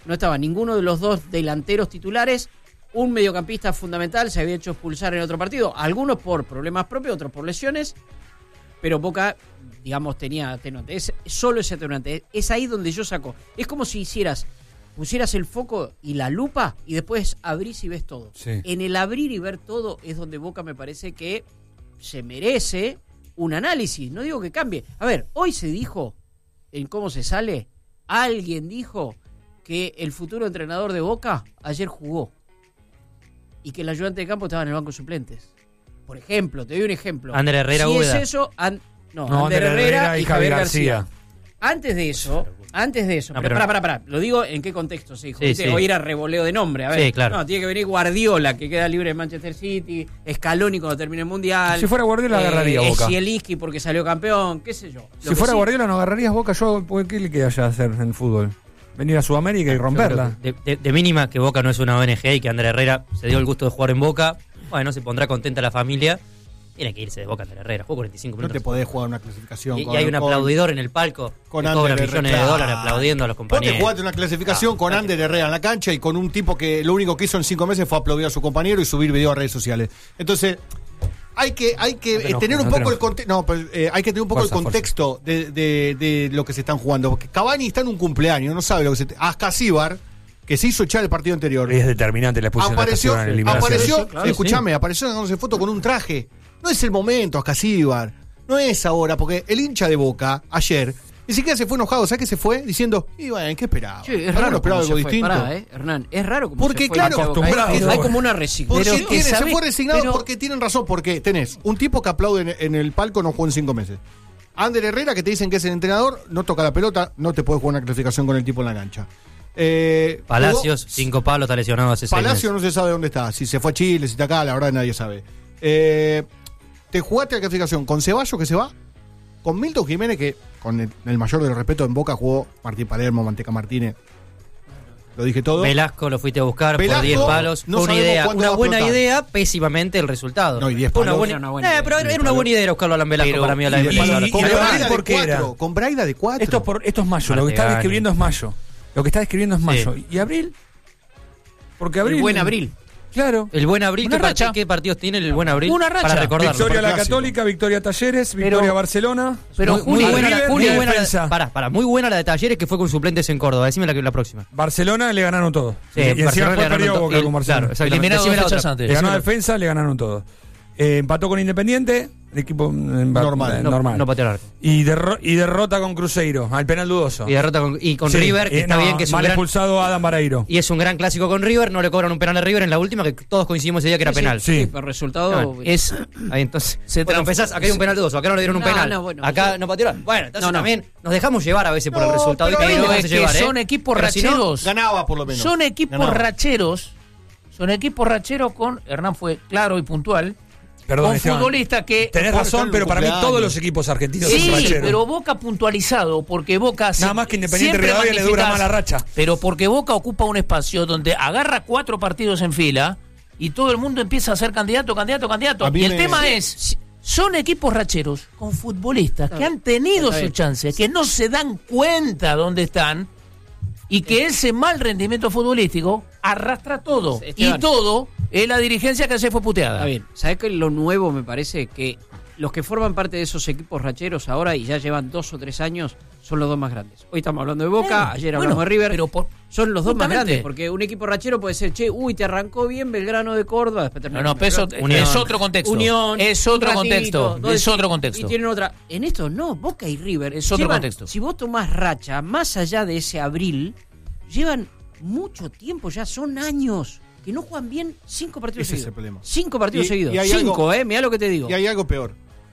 no estaba ninguno de los dos delanteros titulares, un mediocampista fundamental se había hecho expulsar en otro partido, algunos por problemas propios, otros por lesiones, pero Boca, digamos, tenía atenuante. Es solo ese atenuante, es ahí donde yo saco. Es como si pusieras el foco y la lupa y después abrís y ves todo. Sí. En el abrir y ver todo es donde Boca me parece que se merece un análisis. No digo que cambie. A ver, hoy se dijo, en cómo se sale, alguien dijo que el futuro entrenador de Boca ayer jugó y que el ayudante de campo estaba en el banco de suplentes. Por ejemplo, te doy un ejemplo. Ander Herrera, si Úbeda. es eso, No, Ander Herrera y Javier García. Antes de eso, No, pero pero pará, lo digo en qué contexto se dijo. Sí, sí. Hoy era revoleo de nombre, a ver. Sí, claro. No, tiene que venir Guardiola, que queda libre de Manchester City, Scaloni cuando termine el Mundial. Si fuera Guardiola agarraría Boca. Zielinski porque salió campeón, qué sé yo. Si fuera Guardiola no agarrarías Boca. ¿Qué le queda ya hacer en el fútbol? Venir a Sudamérica y romperla. De mínima que Boca no es una ONG y que Ander Herrera se dio el gusto de jugar en Boca. Bueno, se pondrá contenta la familia. Tiene que irse de Boca Ander Herrera. Jugó 45 No minutos. te podés jugar una clasificación Y hay un aplaudidor en el palco con que Ander cobra Herrera. millones de dólares aplaudiendo a los Vos te compañeros. jugaste una clasificación con Ander Herrera en la cancha y con un tipo que lo único que hizo en 5 meses fue aplaudir a su compañero y subir video a redes sociales. Entonces, hay que tener un poco el contexto. Hay que tener un poco el contexto de lo que se están jugando. Porque Cavani está en un cumpleaños, no sabe lo que Ascasíbar, que se hizo echar el partido anterior. Es determinante la expulsión Apareció, en el eliminatorio. apareció sacándose foto con un traje. No es el momento, Ascasíbar. No es ahora, porque el hincha de Boca, ayer, ni siquiera se fue enojado. ¿Sabes qué se fue? Diciendo, y bueno, ¿qué esperaba? Che, es ¿Alguno raro esperaba cómo algo se fue. distinto? Pará, Hernán, es raro como Porque, se fue. claro, acostumbrado. Hay como una resignación. Porque se ¿sabés? fue resignado Pero- porque tienen razón, porque tenés un tipo que aplaude en el palco, no jugó en 5 meses. Ander Herrera, que te dicen que es el entrenador, no toca la pelota, no te puede jugar una clasificación con el tipo en la cancha. Palacios, jugó- 5 palos, está lesionado hace 6 Palacio meses. no se sabe dónde está, si se fue a Chile, si está acá, la verdad nadie sabe. Te jugaste la clasificación con Ceballos, que se va, con Milton Jiménez, que con el mayor de los respetos en Boca jugó Martín Palermo, Manteca Martínez. Lo dije todo. Velasco lo fuiste a buscar Velasco, por 10 palos. no Fue una sabemos idea, cuándo una va a buena explotar. idea, pésimamente el resultado. No, y 10 Fue una palos. buena, Era una buena idea. pero era una buena idea ir a buscarlo a Alan Velasco para mí a la Y vez. con y Braida Abril, de ¿por qué era? 4, con Braida de 4. Esto es mayo. Lo que está Martegani. describiendo es mayo. Lo que está describiendo es mayo. Sí. ¿Y Abril? Porque Abril. El buen Abril. Claro. El buen Abril, Una racha. ¿qué partidos tiene el buen Abril? Una racha. Para recordarlo. Victoria la Superclásico. Católica, Victoria Talleres, Victoria Barcelona. Pero muy Juli, buena la, River, muy y buena defensa. muy buena la de Talleres que fue con suplentes en Córdoba. Decime la próxima. Barcelona le ganaron todo. Sí, y encima Barcelona fue le ganaron perdió todo. Boca con Barcelona. Claro, exactamente. eliminado Decime 2 la fechas otra. antes. Le ganó Decime a la- defensa, le ganaron todo. Empató con Independiente, el equipo Normal. normal. No pateó el arco. Y derrota con Cruzeiro, al penal dudoso. Y derrota con Sí, River, que está no, bien, que es un mal gran, expulsado a Adam Bareiro. y es un gran clásico con River. No le cobran un penal a River en la última, que todos coincidimos ese día que era penal. Sí. Pero resultado. Bueno, Es Ahí entonces. Se Bueno, transforma- empezás, acá hay un penal dudoso, acá no le dieron un No, penal. no, bueno, acá no pateó. Bueno, entonces No, no. también nos dejamos llevar a veces por el resultado. Y pero también pero dejarse es que llevar, ¿eh? son equipos Pero si no, racheros. Ganaba por lo menos. Son equipos Ganaba. racheros. Son equipos racheros con. Hernán fue claro y puntual. Perdón, con Esteban. futbolistas que. Tenés Por razón, estar en pero para mí cumpleaños. todos los equipos argentinos son Sí, racheros. pero Boca puntualizado, porque Boca. Nada más que Independiente siempre Rivadavia le dura magnificás, más la racha. Pero porque Boca ocupa un espacio donde agarra 4 partidos en fila y todo el mundo empieza a ser candidato. A mí Y el me- tema es. Son equipos racheros con futbolistas que han tenido Está su bien. chance, que no se dan cuenta dónde están y que ese mal rendimiento futbolístico arrastra todo. Esteban. Y todo es la dirigencia que se fue puteada. Está bien. ¿Sabés que lo nuevo me parece que los que forman parte de esos equipos racheros ahora y ya llevan 2 o 3 años son los dos más grandes? Hoy estamos hablando de Boca, ayer hablamos de River. Pero son los dos más justamente. grandes, porque un equipo rachero puede ser, te arrancó bien Belgrano de Córdoba, después terminó No, pero eso Unión. es otro contexto. Unión, es otro un ratito, contexto. dos Es otro decís, contexto. Y tienen otra. En esto no, Boca y River. Es otro contexto. Si vos tomás racha, más allá de ese abril, llevan mucho tiempo, ya son años, que no juegan bien 5 partidos Ese es seguidos. el problema. 5 partidos Y seguidos. hay 5, algo- mirá lo que te digo. Y hay algo peor.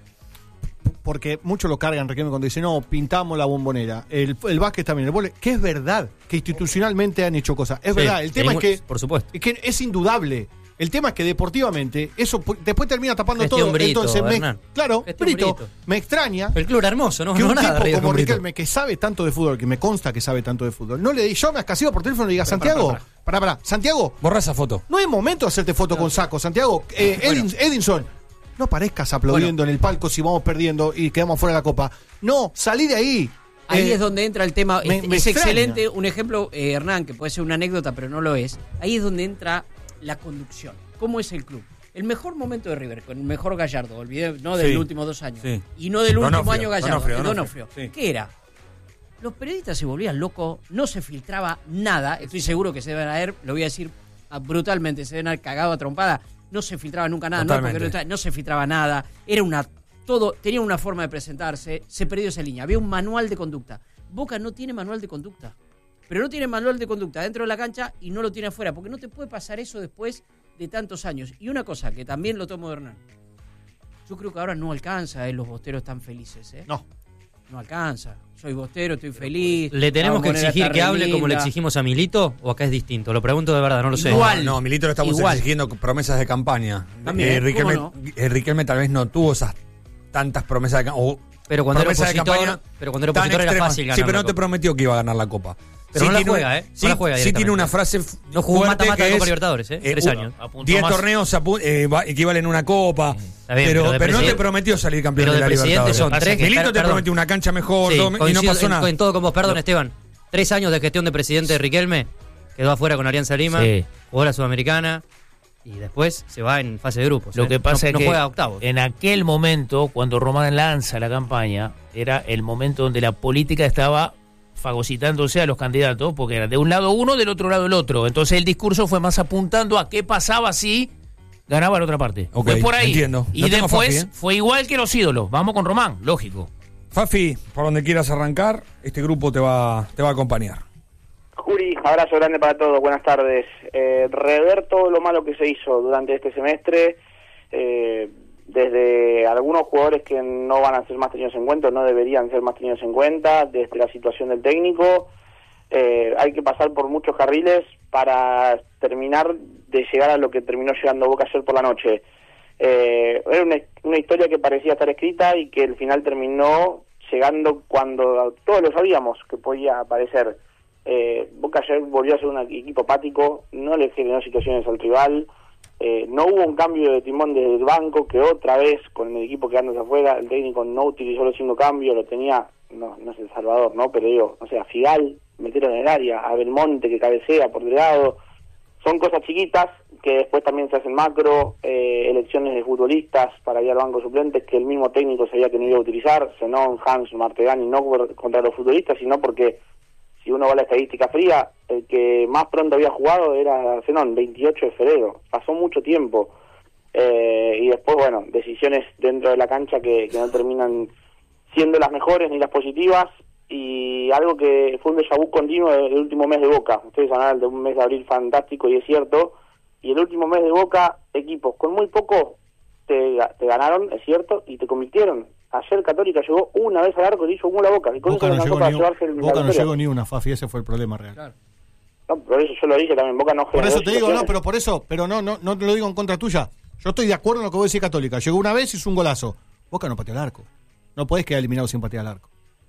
Porque muchos lo cargan, Riquelme, cuando dicen, no, pintamos la bombonera. El básquet también, el vóley, que es verdad que institucionalmente han hecho cosas. Es Sí, verdad. El tema es que, por supuesto. es indudable. El tema es que deportivamente, eso después termina tapando Gestión todo. Brito, Entonces, Hernán. claro, Gestión Brito, Brito. me extraña El club era hermoso, ¿no? que No un nada, tipo River como con Brito. Riquelme, que sabe tanto de fútbol, que me consta que sabe tanto de fútbol, no le llame a Escasiba por teléfono y le diga, Santiago, pará, Santiago, Borra esa foto. no es momento de hacerte foto con saco, Santiago. Edinson, no parezcas aplaudiendo en el palco si vamos perdiendo y quedamos fuera de la copa. No, salí de ahí. Ahí es donde entra el tema. me es extraña. excelente. Un ejemplo, Hernán, que puede ser una anécdota, pero no lo es. Ahí es donde entra la conducción. ¿Cómo es el club? El mejor momento de River, con el mejor Gallardo, olvidé, no de los últimos 2 años. Sí. Y no del último Donofrio, año Gallardo, Donofrio. Sí. ¿Qué era? Los periodistas se volvían locos, no se filtraba nada. Estoy seguro que se deben haber, lo voy a decir brutalmente, se deben haber cagado a trompada. No se filtraba nunca nada, no se filtraba nada. Era todo, tenía una forma de presentarse, se perdió esa línea. Había un manual de conducta. Boca no tiene manual de conducta. Pero no tiene manual de conducta dentro de la cancha y no lo tiene afuera, porque no te puede pasar eso después de tantos años. Y una cosa que también lo tomo de Hernán. Yo creo que ahora no alcanza, los bosteros tan felices. No alcanza. Soy bostero, estoy feliz. ¿Le tenemos que exigir que hable como le exigimos a Milito? ¿O acá es distinto? Lo pregunto de verdad, no lo sé. Igual. No, Milito le estamos exigiendo promesas de campaña. También, Riquelme tal vez no tuvo esas tantas promesas de campaña. Pero cuando era opositor era fácil ganar. Sí, pero no te prometió que iba a ganar la Copa. Pero no la juega, ¿eh? Sí, no la juega sí tiene una frase no jugó fuerte mata-mata que de Copa es, Libertadores, 3 años. 10 torneos equivalen a una Copa. Bien, pero no te prometió salir campeón de la Libertadores. Son 3 Milito te prometió una cancha mejor, y no pasó nada. En todo con vos, perdón, Esteban. 3 años de gestión de presidente de Riquelme, quedó afuera con Alianza Lima, jugó la Sudamericana y después se va en fase de grupos. Lo que pasa es que juega octavos. En aquel momento, cuando Román lanza la campaña, era el momento donde la política estaba fagocitándose a los candidatos, porque era de un lado uno, del otro lado el otro. Entonces el discurso fue más apuntando a qué pasaba si ganaba la otra parte. Okay, fue por ahí. Entiendo. Y después fue igual que los ídolos. Vamos con Román, lógico. Fafi, por donde quieras arrancar, este grupo te va a acompañar. Juri, abrazo grande para todos, buenas tardes. Rever todo lo malo que se hizo durante este semestre, desde algunos jugadores que no van a ser más tenidos en cuenta, no deberían ser más tenidos en cuenta, desde la situación del técnico, hay que pasar por muchos carriles para terminar de llegar a lo que terminó llegando Boca ayer por la noche. Era una historia que parecía estar escrita y que al final terminó llegando cuando todos lo sabíamos que podía aparecer. Boca ayer volvió a ser un equipo apático, no le generó situaciones al rival, no hubo un cambio de timón desde el banco, que otra vez con el equipo quedándose afuera, el técnico no utilizó los 5 cambios, lo tenía, no es El Salvador, ¿no? Pero digo, o sea, Figal, metieron en el área, a Belmonte que cabecea por el lado, son cosas chiquitas que después también se hacen macro, elecciones de futbolistas para ir al banco suplentes que el mismo técnico sabía que no iba a utilizar, Zenón, Hans, Martegani, no contra los futbolistas, sino porque si uno va a la estadística fría, el que más pronto había jugado era Zenón, 28 de febrero, pasó mucho tiempo, y después, bueno, decisiones dentro de la cancha que no terminan siendo las mejores ni las positivas, y algo que fue un déjà vu continuo del último mes de Boca. Ustedes hablan de un mes de abril fantástico y es cierto, y el último mes de Boca, equipos con muy poco te ganaron, es cierto, y te convirtieron. Ayer Católica llegó una vez al arco y hizo una Boca. Y con Boca eso no llegó para ni llevarse Boca no llegó ni una, Fafi, ese fue el problema real. Claro. No, por eso yo lo dije también, Boca no Por eso te digo, situaciones. pero no te lo digo en contra tuya. Yo estoy de acuerdo en lo que vos decís, Católica. Llegó una vez y hizo un golazo. Boca no pateó al arco. No podés quedar eliminado sin patear al arco.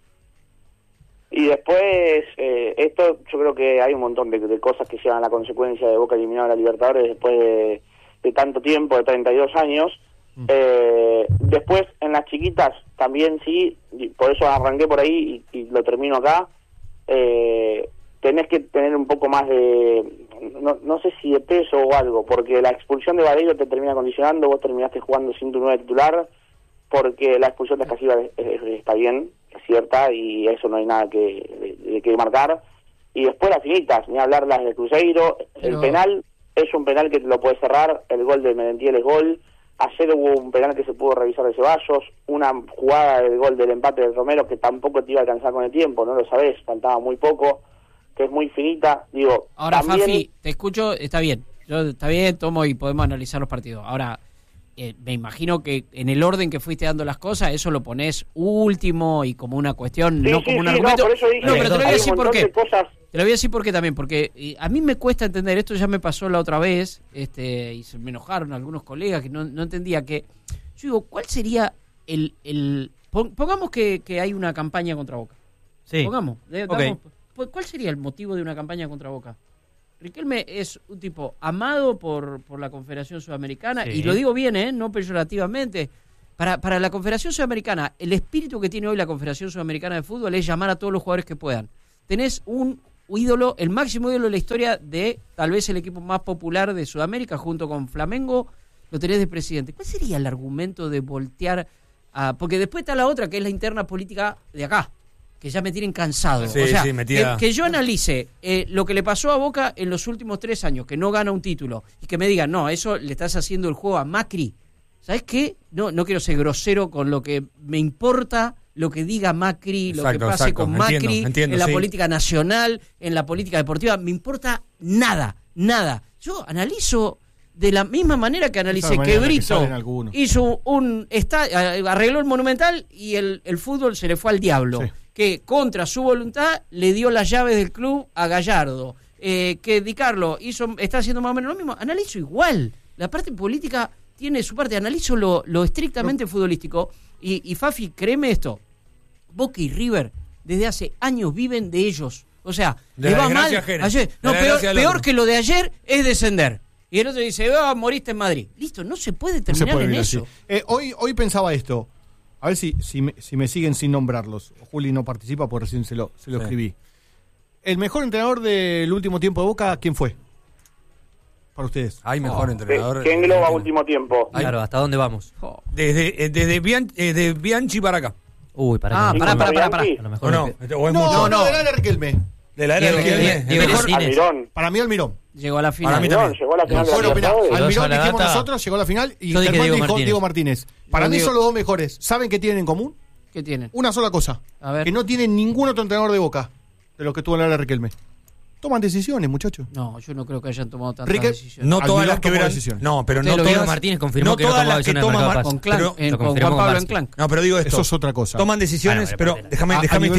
Y después, esto yo creo que hay un montón de cosas que llevan a la consecuencia de Boca eliminado a la Libertadores después de tanto tiempo, de 32 años. Después, en las chiquitas, también sí, por eso arranqué por ahí y lo termino acá, tenés que tener un poco más de, no sé si de peso o algo, porque la expulsión de Vareiro te termina condicionando, vos terminaste jugando sin tu 9 titular, porque la expulsión de Escasiva está bien, es cierta, y eso no hay nada que marcar. Y después las finitas, ni hablar las de Cruzeiro, el penal es un penal que te lo puedes cerrar, el gol de Merentiel es gol. Ayer hubo un penal que se pudo revisar de Ceballos, una jugada del gol del empate del Romero que tampoco te iba a alcanzar con el tiempo, no lo sabés, faltaba muy poco, que es muy finita. Digo, ahora también... Fafi, te escucho, está bien, tomo y podemos analizar los partidos. Ahora, me imagino que en el orden que fuiste dando las cosas, eso lo pones último y como una cuestión, no como un argumento. No, por eso dije, pero te lo voy a hay decir un por montón qué. de cosas. Te lo voy a decir por qué también, porque a mí me cuesta entender, esto ya me pasó la otra vez, y se me enojaron algunos colegas que no entendía que... Yo digo, ¿cuál sería pongamos que hay una campaña contra Boca. Sí. Pongamos. Okay. ¿Cuál sería el motivo de una campaña contra Boca? Riquelme es un tipo amado por la Confederación Sudamericana, Sí. y lo digo bien, no peyorativamente. para la Confederación Sudamericana, el espíritu que tiene hoy la Confederación Sudamericana de Fútbol es llamar a todos los jugadores que puedan. Tenés un ídolo, el máximo ídolo de la historia de tal vez el equipo más popular de Sudamérica, junto con Flamengo, lo tenés de presidente. ¿Cuál sería el argumento de voltear a...? Porque después está la otra, que es la interna política de acá, que ya me tienen cansado. Sí, o sea, que yo analice lo que le pasó a Boca en los últimos 3 años, que no gana un título, y que me digan, no, eso le estás haciendo el juego a Macri. ¿Sabes qué? No quiero ser grosero con lo que me importa, lo que diga Macri, lo que pase con Macri, entiendo, en la política nacional, en la política deportiva, me importa nada. Yo analizo de la misma manera que analicé que Brito hizo arregló el Monumental y el fútbol se le fue al diablo. Sí. Que contra su voluntad le dio las llaves del club a Gallardo. Que Di Carlo está haciendo más o menos lo mismo. Analizo igual. La parte política tiene su parte, analizo lo estrictamente futbolístico y Fafi, créeme esto, Boca y River desde hace años viven de ellos, o sea, le va mal ayer, peor que lo de ayer es descender, y el otro dice, moriste en Madrid, listo, no se puede terminar en eso. Hoy pensaba esto, a ver si me siguen sin nombrarlos, Juli no participa porque recién se lo escribí. El mejor entrenador del último tiempo de Boca, ¿quién fue? Para ustedes. Hay mejor entrenador. ¿Qué engloba último tiempo? Claro, ¿hasta dónde vamos? Desde Bianchi para acá. Uy, para. A lo mejor no, de la era Riquelme. De la era Riquelme. Para mí Almirón. Llegó a la final. Para mí también. Llegó a la final. Bueno, mirá, Almirón dijimos nosotros, llegó a la final y Germán dijo Diego Martínez. Para mí son los dos mejores. ¿Saben qué tienen en común? ¿Qué tienen? Una sola cosa. A ver. Que no tienen ningún otro entrenador de Boca de los que tuvo en la era Riquelme. Toman decisiones, muchachos. No, yo no creo que hayan tomado tantas decisiones. No todas las que verán decisiones. No, pero no todas. Martínez confirmó que no tomaba decisiones con Juan Pablo en Clank. No, pero digo esto. Eso es otra cosa. Toman decisiones, pero déjame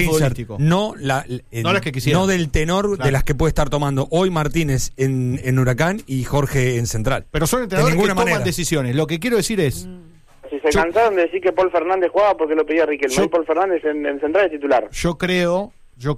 no las que quisieran. No del tenor de las que puede estar tomando hoy Martínez en Huracán y Jorge en Central. Pero son entrenadores que toman decisiones. Lo que quiero decir es... Si se cansaron de decir que Paul Fernández jugaba porque lo pedía Riquelme. Hoy Paul Fernández en Central es titular. Yo creo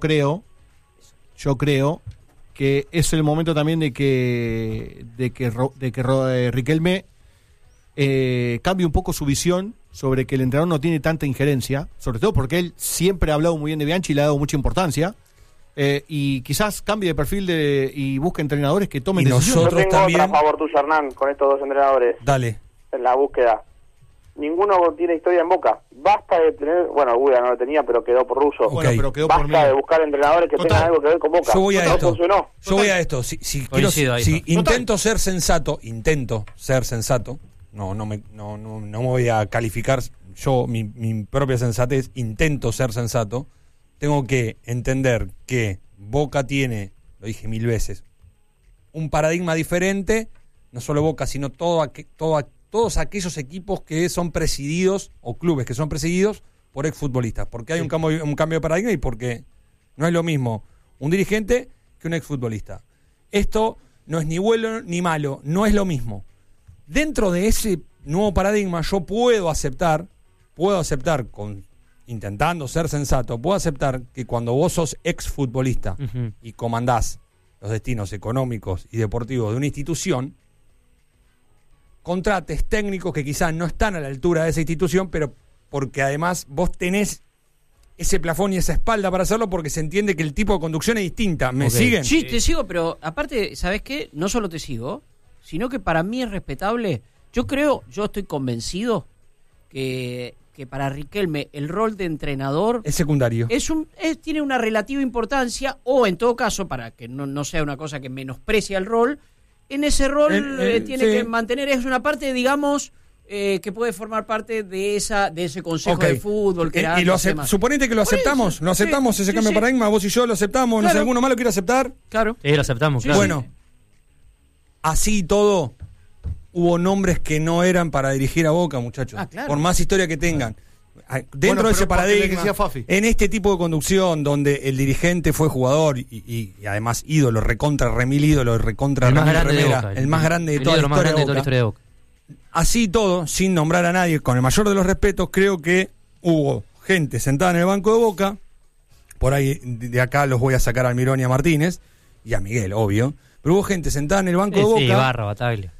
que es el momento también de que Riquelme cambie un poco su visión sobre que el entrenador no tiene tanta injerencia, sobre todo porque él siempre ha hablado muy bien de Bianchi y le ha dado mucha importancia, y quizás cambie de perfil y busque entrenadores que tomen decisiones. Yo tengo otra a favor tuyo, Hernán, con estos dos entrenadores. Dale. En la búsqueda. Ninguno tiene historia en Boca. Basta de tener... Bueno, Buda no lo tenía, pero quedó por Russo. Bueno, pero quedó Basta por mí. de buscar entrenadores que tengan algo que ver con Boca. Yo voy a esto. Funcionó. Yo voy a esto. Si intento ser sensato, no me voy a calificar yo mi propia sensatez, intento ser sensato, tengo que entender que Boca tiene, lo dije 1000 veces, un paradigma diferente, no solo Boca, sino todos aquellos equipos que son presididos, o clubes que son presididos por exfutbolistas, porque hay un cambio de paradigma y porque no es lo mismo un dirigente que un exfutbolista. Esto no es ni bueno ni malo, no es lo mismo. Dentro de ese nuevo paradigma yo puedo aceptar intentando ser sensato, puedo aceptar que cuando vos sos exfutbolista y comandás los destinos económicos y deportivos de una institución, contrates técnicos que quizás no están a la altura de esa institución, pero porque además vos tenés ese plafón y esa espalda para hacerlo, porque se entiende que el tipo de conducción es distinta. ¿Me siguen? Sí, te sigo, pero aparte, ¿sabés qué? No solo te sigo, sino que para mí es respetable. Yo estoy convencido que para Riquelme el rol de entrenador es secundario. Tiene una relativa importancia, o en todo caso, para que no sea una cosa que menosprecia el rol, en ese rol tiene que mantener, es una parte, digamos, que puede formar parte de ese consejo de fútbol. Suponete que lo aceptamos, ese cambio de paradigma, vos y yo lo aceptamos, no sé, ¿alguno más lo quiere aceptar? Claro. Sí, lo aceptamos, claro. Bueno, así todo, hubo nombres que no eran para dirigir a Boca, muchachos. Claro. Por más historia que tengan. Dentro de ese paradigma, en este tipo de conducción donde el dirigente fue jugador y además ídolo, recontra remil ídolo, recontra remil remera, el más grande de toda la historia de Boca. Así todo, sin nombrar a nadie, con el mayor de los respetos, creo que hubo gente sentada en el banco de Boca, por ahí de acá los voy a sacar a Almirón y a Martínez, y a Miguel, obvio, pero hubo gente sentada en el banco de Boca. Sí, Barra, Bataglia.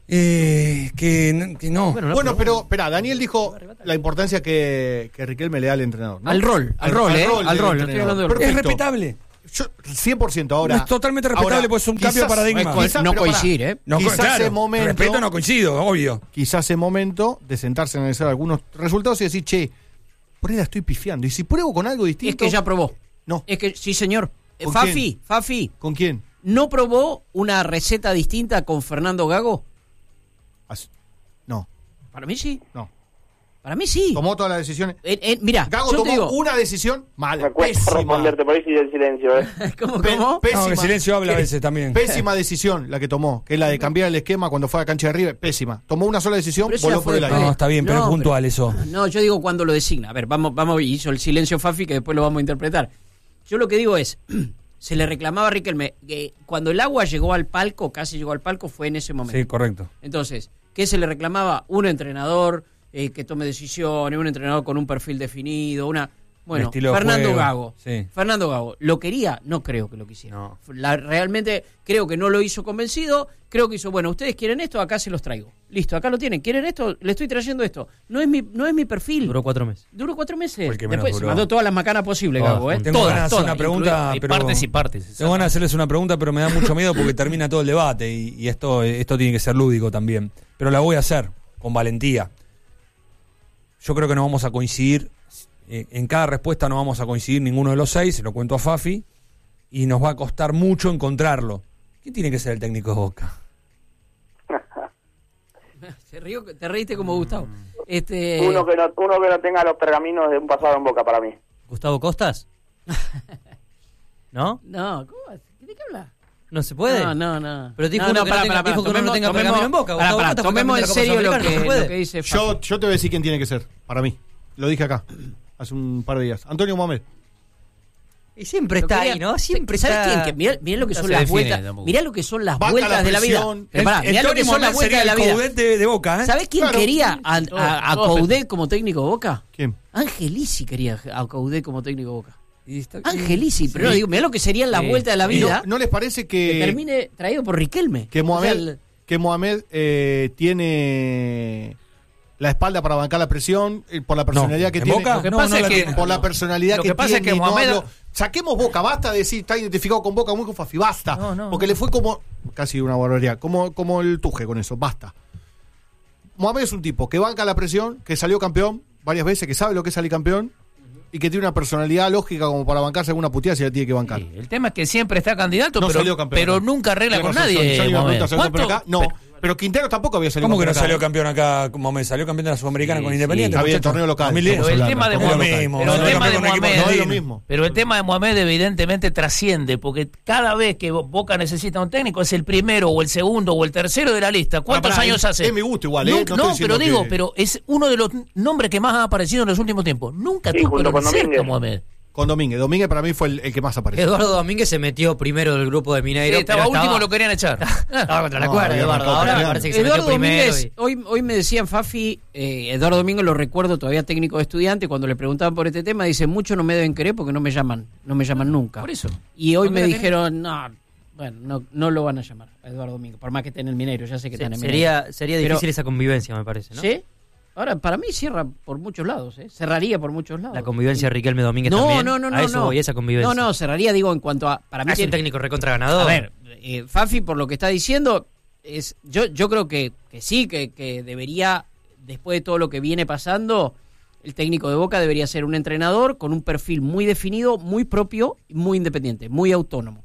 Que no. Bueno, pero espera, Daniel dijo la importancia que Riquelme le da al entrenador, ¿no? Al rol. No estoy hablando del rol. Es respetable. Yo, 100% ahora. Es totalmente respetable, pues es un cambio de paradigma. No coincidir, ¿eh? No, quizás claro, es momento. Respeto no coincido, obvio. Quizás es momento de sentarse a analizar algunos resultados y decir, che, por ahí la estoy pifiando. Y si pruebo con algo distinto. Es que ya probó. No. Es que, sí, señor. ¿Con Fafi. ¿Con quién? ¿No probó una receta distinta con Fernando Gago? No. Para mí sí. No. Para mí sí. Tomó todas las decisiones. Mira, Gago yo tomó te digo, una decisión mala. Me cuesta Pésima. responderte, por ahí sigue el silencio, ¿Cómo? Pésima. No, el silencio habla a veces también. Pésima decisión la que tomó, que es la de cambiar el esquema cuando fue a la cancha de River. Pésima. Tomó una sola decisión, Pero eso voló ya por fue el aire. después. No, está bien, pero No, es puntual eso. No, yo digo cuando lo designa. A ver, vamos, hizo el silencio Fafi, que después lo vamos a interpretar. Yo lo que digo es, se le reclamaba a Riquelme, que cuando el agua llegó al palco, casi llegó al palco, fue en ese momento. Sí, correcto. Entonces, ¿qué se le reclamaba? Un entrenador que tome decisiones, un entrenador con un perfil definido, Bueno, estilo de Fernando juego, Gago. sí. Fernando Gago, ¿lo quería? No creo que lo quisiera. No. Realmente creo que no lo hizo convencido. Creo que hizo, bueno, ustedes quieren esto, acá se los traigo. Listo, acá lo tienen. ¿Quieren esto? Le estoy trayendo esto. No es mi perfil. Duró 4 meses. Duró 4 meses. Fue el que menos Después se duró. mandó todas las macanas posibles, Gago. Tengo ganas de hacer una pregunta, Hay pero partes y partes. tengo ganas de hacerles una pregunta, pero me da mucho miedo porque termina todo el debate y esto tiene que ser lúdico también. Pero la voy a hacer con valentía. Yo creo que no vamos a coincidir. En cada respuesta no vamos a coincidir ninguno de los 6, se lo cuento a Fafi, y nos va a costar mucho encontrarlo. ¿Quién tiene que ser el técnico de Boca? Te reíste como Gustavo. Uno que no tenga los pergaminos de un pasado en Boca para mí. ¿Gustavo Costas? ¿No? No, ¿cómo? ¿De qué hablas? ¿No se puede? No. Pero dijo uno que no tenga pergamino en Boca. Gustavo Costas fue Tomemos en campeón de la serio Copa lo Sudamericana, que dice Fafi. Yo te voy a decir quién tiene que ser, para mí. Lo dije acá, hace un par de días. Antonio Mohamed. Y siempre está ahí, ¿no? Siempre ¿Sabes está. quién? Que mirá lo que No son se las define vueltas. tampoco. Mirá lo que son las Banca vueltas la de la vida. presión. Pero pará, mirá lo que son las vueltas de la vida. De Boca, ¿eh? ¿Sabés quién Claro. quería a Coudet como técnico de Boca? ¿Quién? Angelici quería a Coudet como técnico de Boca. Y está- Angelici, pero no digo, mirá lo que serían las Sí. vueltas de la ¿No, vida. ¿No les parece Que que termine traído por Riquelme. que Mohamed, O sea, tiene la espalda para bancar la presión por la personalidad que ¿en tiene? Boca? Lo que No, pasa no es la que tiene. por la personalidad Lo que que pasa es tiene. que Mohamed- saquemos Boca, basta de decir está identificado con Boca, muy con Fafi, basta. No, porque le fue como casi una barbaridad, como el Tuje con eso, basta. Mohamed es un tipo que banca la presión, que salió campeón varias veces, que sabe lo que es salir campeón y que tiene una personalidad lógica como para bancarse alguna puteada si la tiene que bancar. Sí, el tema es que siempre está candidato, No salió pero, campeón acá. nunca arregla Tiene con razón, nadie. Johnny Mohamed. Barreto salió campeón ¿Cuánto? acá? No, pero Quintero tampoco había salido ¿Cómo que no campeón acá. salió campeón acá? Como salió campeón de la Sudamericana Sí, con sí. Independiente. Está bien, muchacho. torneo local. 2010. Pero el tema de Como Mohamed, lo mismo, pero el salió tema de campeón con equipo Mohamed, no es lo argentino. mismo. Pero el tema de Mohamed evidentemente trasciende, porque cada vez que Boca necesita un técnico es el primero o el segundo o el tercero de la lista. ¿Cuántos Pará, años hace? es mi gusto igual, Nunca- no no, estoy pero diciendo digo, que- pero es uno de los nombres que más ha aparecido en los últimos tiempos. Nunca Sí, tuvo junto pero con cerca Domínguez. Mohamed. Con Domínguez. Domínguez para mí fue el que más apareció. Eduardo Domínguez se metió primero del grupo de Mineiro. Estaba pero último, lo querían echar. Estaba contra la No, cuerda, había Eduardo. marcado Ahora me peleando. parece que se Eduardo metió primero. Domínguez, hoy me decían Fafi, Eduardo Domínguez lo recuerdo todavía técnico de estudiante, cuando le preguntaban por este tema, dice, muchos no me deben querer porque no me llaman nunca. Por eso. Y hoy ¿Dónde me la tenés? dijeron, no lo van a llamar a Eduardo Domínguez, por más que esté en el Mineiro, ya sé que está en el Mineiro. Sería Pero- difícil esa convivencia, me parece, ¿no? ¿Sí? Ahora, para mí cierra por muchos lados, cerraría por muchos lados. La convivencia de Riquelme Domínguez No, también. no, A eso voy, esa convivencia. No, cerraría, digo, en cuanto a... Para mí Es un tiene- técnico recontra ganador. A ver, Fafi, por lo que está diciendo, yo creo que sí, que debería, después de todo lo que viene pasando, el técnico de Boca debería ser un entrenador con un perfil muy definido, muy propio, muy independiente, muy autónomo.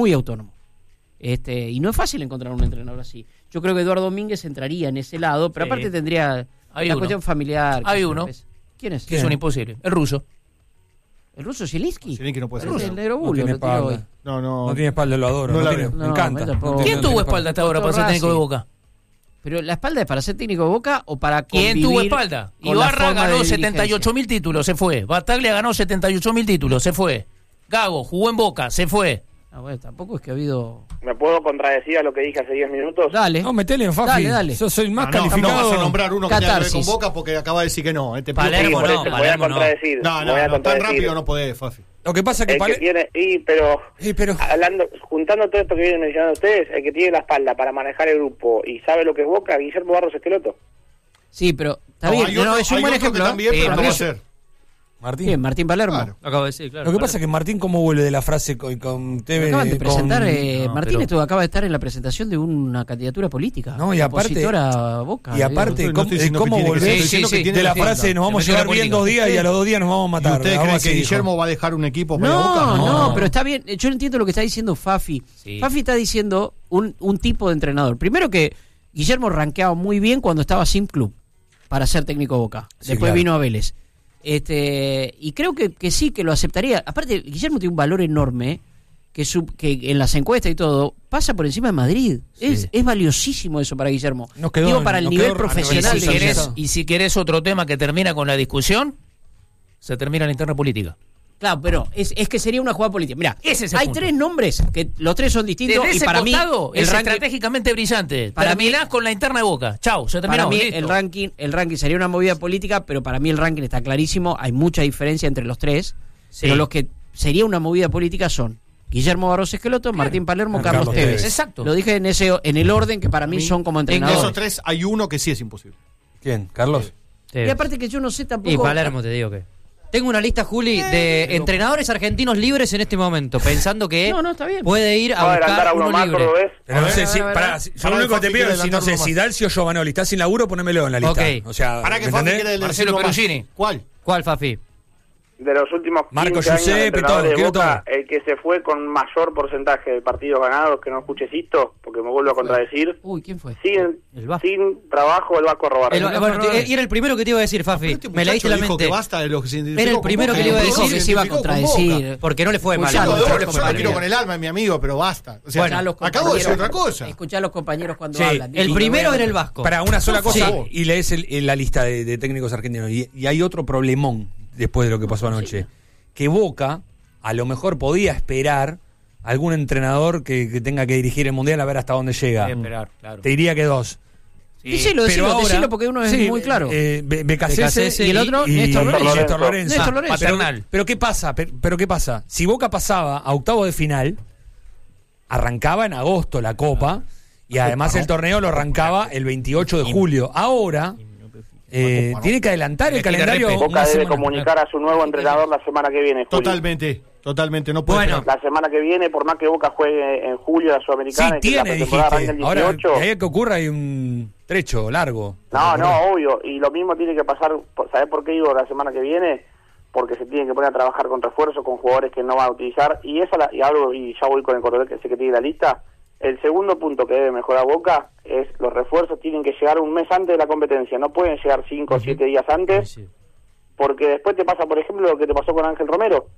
Y no es fácil encontrar un entrenador así. Yo creo que Eduardo Domínguez entraría en ese lado, pero Sí. aparte tendría Hay la uno. cuestión familiar. Hay que uno. ¿Quién es? Es un imposible. El ruso. ¿El ruso Zielinski? Zielinski no puede El ser. ruso, el negro No Bullo tiene lo tiró espalda. hoy. No No tiene espalda, lo adoro. No No la tiene- veo. me No, encanta. me tampoco. No tiene- ¿Quién no tuvo tiene espalda hasta ahora para ser técnico de Boca? Pero la espalda es para ser técnico de Boca o para ¿Quién convivir tuvo espalda? con la Ibarra forma de ganó dirigencia? 78.000 títulos, se fue. Bataglia ganó 78.000 títulos, se fue. Gago jugó en Boca, se fue. Bueno, tampoco es que ha habido... ¿Me puedo contradecir a lo que dije hace 10 minutos? Dale. No, metele en Fafi. Dale. Yo soy más No calificado. vas a nombrar uno que tenga que ver Catarsis. con Boca porque acaba de decir que no. Palermo Por no, eso, me voy a Palermo no. contradecir. No, me voy a tan contradecir. rápido no podés, Fafi. Lo que pasa es que... pero juntando todo esto que vienen mencionando ustedes, el que tiene la espalda para manejar el grupo y sabe lo que es Boca, Guillermo Barros Esqueloto. Sí, pero está bien, es un buen ejemplo. También, pero no va a ser. Martín. Bien, Martín Palermo. Claro. Lo acabo de decir, claro. Lo que pasa es que Martín, ¿cómo vuelve de la frase con TV? Acaban de presentar, No, Martín pero- acaba de estar en la presentación de una candidatura política. No, y aparte- opositora a Boca. Y aparte, No estoy diciendo ¿cómo que tiene que ser, volvés estoy diciendo que tiene de la que ser. frase nos vamos a Se metió llevar la bien política. 2 días y a los 2 días nos vamos a ¿Y matar? ustedes Algo creen así que dijo. Guillermo va a dejar un equipo para Boca? No, pero está bien. Yo entiendo lo que está diciendo Fafi. Sí. Fafi está diciendo un tipo de entrenador. Primero que Guillermo rankeaba muy bien cuando estaba sin club para ser técnico de Boca. Sí, Después claro. vino a Vélez. Y creo que sí, que lo aceptaría. Aparte, Guillermo tiene un valor enorme que en las encuestas y todo pasa por encima de Madrid. Sí. Es valiosísimo eso para Guillermo. Nos quedó- Digo, para el nos nivel quedó profesional Y de si, Guillermo. querés, y si querés otro tema que termina con la discusión, se termina la interna política. Claro, pero es que sería una jugada política. Mira, Ese es el hay punto. 3 nombres que los 3 son distintos Desde y ese para mí costado el es ranking, estratégicamente brillante. Para Terminás con la interna de Boca. Chau, se terminó. para mí listo. el ranking sería una movida política, pero para mí el ranking está clarísimo, hay mucha diferencia entre los 3, Sí. pero los que sería una movida política son Guillermo Barros Esqueloto, Martín Palermo, Carlos Carlos Tevez. Tevez. Exacto. Lo dije en el orden que para mí son como De entrenadores. esos 3 hay uno que sí es imposible. ¿Quién? ¿Carlos? Y aparte que yo no sé tampoco. Y Palermo, te digo que. Tengo una lista, Juli, de entrenadores argentinos libres en este momento, pensando que No, está bien. puede ir a ¿Va a adelantar buscar a uno uno más, libre. cordobés? Pero no ver, sé a si. ver, a ver. Pará, yo Pará, lo único que te Fafi pido quiere es si no adelantar sé, uno si más. Dalcio o Giovanoli está sin laburo, ponémelo en la lista. Ok. O sea, ¿Para que ¿me Fafi entendés? quiere decir Marcelo uno más? Perugini. ¿Cuál? ¿Cuál, Fafi? De los últimos 15 Marco años de Giuseppe, entrenador todo, de quiero Boca, todo. el que se fue con mayor porcentaje de partidos ganados, que no escuche Sisto, porque me vuelvo a contradecir, Uy, ¿quién fue? sin, Vasco. sin trabajo el Vasco Robar. Y era el primero que te iba a decir, Fafi. Este Me leíste la muchacho dijo mente. que basta de lo que se identificó Era el con primero Boca, que le iba a y decir no que se iba a identificó con contradecir. Boca. Porque no le fue mal. Escuchalo, No le Yo fue lo mal. quiero con el alma, mi amigo, pero basta. O sea, Bueno, acabo de decir otra cosa. Escuchá a los compañeros cuando Sí, hablan. El primero era el Vasco. Para una sola Por cosa, favor. y lees la lista de técnicos argentinos. Y hay otro problemón después de lo que pasó anoche. Que Boca, a lo mejor podía esperar algún entrenador que tenga que dirigir el Mundial a ver hasta dónde llega. Esperar, claro. Te diría que 2. Decilo, decilo, porque uno es muy claro. Becasese y el otro, Néstor Lorenzo. Néstor Lorenzo. Néstor Lorenzo. Paternal. Pero ¿qué pasa? Pero ¿qué pasa? Si Boca pasaba a octavo de final, arrancaba en agosto la Copa y además el torneo lo arrancaba el 28 de julio. Ahora tiene que adelantar el Le quita calendario. respeto. Boca una debe semana. comunicar a su nuevo entrenador la semana que viene, Juli. Totalmente, no puede Bueno. esperar. La semana que viene, por más que Boca juegue en julio la Sí, Sudamericana, y que la tiene, pretemporada dijiste. arranque el Ahora, 18. de ahí a que ocurra hay un trecho largo. No, obvio. Y lo mismo tiene que pasar, ¿sabés por qué digo la semana que viene? Porque se tienen que poner a trabajar con refuerzos, con jugadores que no van a utilizar. Y y ya voy con el cordobés que sé que tiene la lista. El segundo punto que debe mejorar Boca es los refuerzos tienen que llegar un mes antes de la competencia. No pueden llegar 5 o 7 días antes, porque después te pasa, por ejemplo, lo que te pasó con Ángel Romero.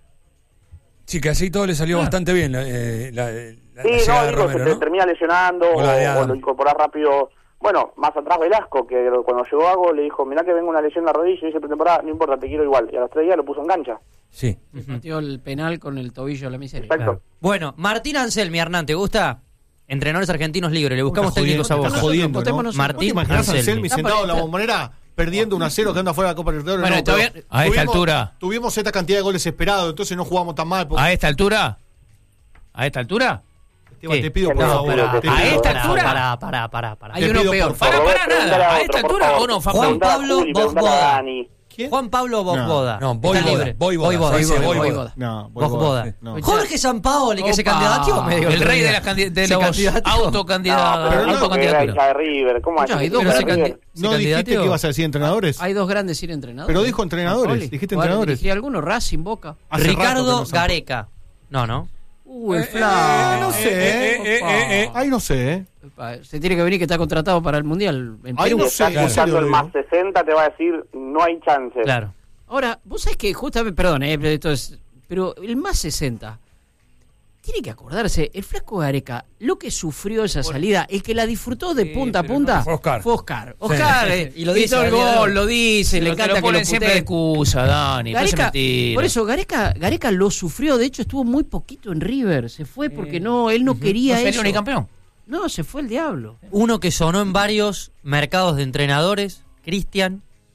Sí, que así todo le salió bastante bien la Sí, llegada de digo, Romero, se te ¿no? termina lesionando O la de o Adam. lo incorporás rápido. Bueno, más atrás Velasco, que cuando llegó Gago le dijo, mirá que vengo una lesión en la rodilla y dice pretemporada, no importa, te quiero igual. Y a los 3 días lo puso en cancha. Sí. Metió el penal con el tobillo a la miseria. Exacto. Claro. Bueno, Martín Anselmi, Hernán, ¿te gusta? Entrenadores argentinos libres, le buscamos Estás técnicos a jodiendo, vos. estás jodiendo, ¿no? Votémonos. ¿Vos te Martín imaginás a Anselmi. Anselmi sentado en la bombonera perdiendo 1-0 quedando afuera de la Copa Libertadores? Bueno, No, pero todavía- a esta altura. Tuvimos esta cantidad de goles esperados, entonces no jugamos tan mal. ¿A esta altura? ¿A esta altura? Esteban, ¿Qué? te pido por No, favor. pará, te ¿a pido, esta por favor. altura? Pará. Hay Te uno pido, peor. por favor. Para Pregúntale nada. ¿A otro, esta por altura favor. o no, Juan Facundo? Preguntale a Pablo Juli, preguntale a Bosboda. Dani. ¿Quién? Juan Pablo Bosboda. No, Está Voivoda. libre. Voivoda. Se dice Voivoda. Voivoda. No, Bosboda. sí. No. Jorge Sampaoli, que se Opa. candidateó medio. El rey de las Se los candidateó. autocandidatos. pero no, porque era autocandidaturas. hincha de River. ¿Cómo Escuchá, hace hay que dos hincha de que se River? ¿No dijiste que ibas a decir entrenadores? Hay dos grandes sin entrenadores. Pero dijo entrenadores, Poli. dijiste Jugar- entrenadores. dirigí alguno, Racing, Boca. Hace rato que Ricardo no son- Gareca. No. El flaco. no sé. Opa. Ay, no sé. Se tiene que venir que está contratado para el Mundial en Ay, Perú. no Si está sé, en escuchando serio el digo. más 60, te va a decir, no hay chance. Claro. Ahora, vos sabés que justamente, perdón, esto es, pero el más 60 tiene que acordarse, el flaco Gareca, lo que sufrió esa salida, el que la disfrutó de punta a punta, fue Oscar. fue Oscar. Oscar, Y lo dice, hizo el Daniel. gol, lo dice, le Pero te encanta lo que ponen lo siempre de puteen. excusa, Dani. No es Gareca, mentira. por eso Gareca lo sufrió, de hecho estuvo muy poquito en River, se fue porque él no quería ¿No eso. sería ni campeón? No, se fue el diablo. Uno que sonó en varios mercados de entrenadores, Cristian,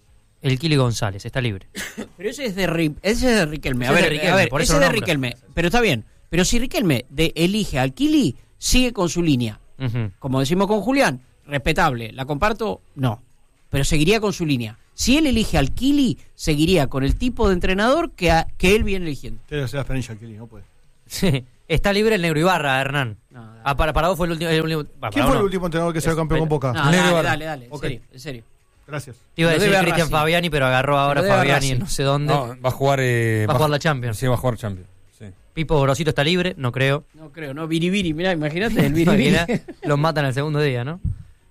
El Kili González, está libre. Pero ese es de Riquelme. Ese es de Riquelme, por eso ese es de lo nombra. Riquelme. Pero está bien. Pero si Riquelme elige al Kili, sigue con su línea. Ujú. Como decimos con Julián, respetable. ¿La comparto? No. Pero seguiría con su línea. Si él elige al Kili, seguiría con el tipo de entrenador que él viene eligiendo. Tiene que ser la experiencia Kili, no puede. Sí. Está libre el Negro Ibarra, Hernán. No, dale. Para vos fue el último. ¿Quién fue el último entrenador que salió campeón con Boca? No, Negro dale, Ibarra. dale. Ok. En serio. Gracias. Te iba a Lo decir debe a Cristian Racing. Fabiani, pero agarró ahora Lo debe a Fabiani Racing. no sé dónde. No, va a jugar. Va a jugar la Champions. Sí, va a jugar Champions. Sí. Pipo Gorosito está libre, no creo. No creo, no. Biribiri, mirá, imagínate el Biribiri. Los matan el segundo día, ¿no?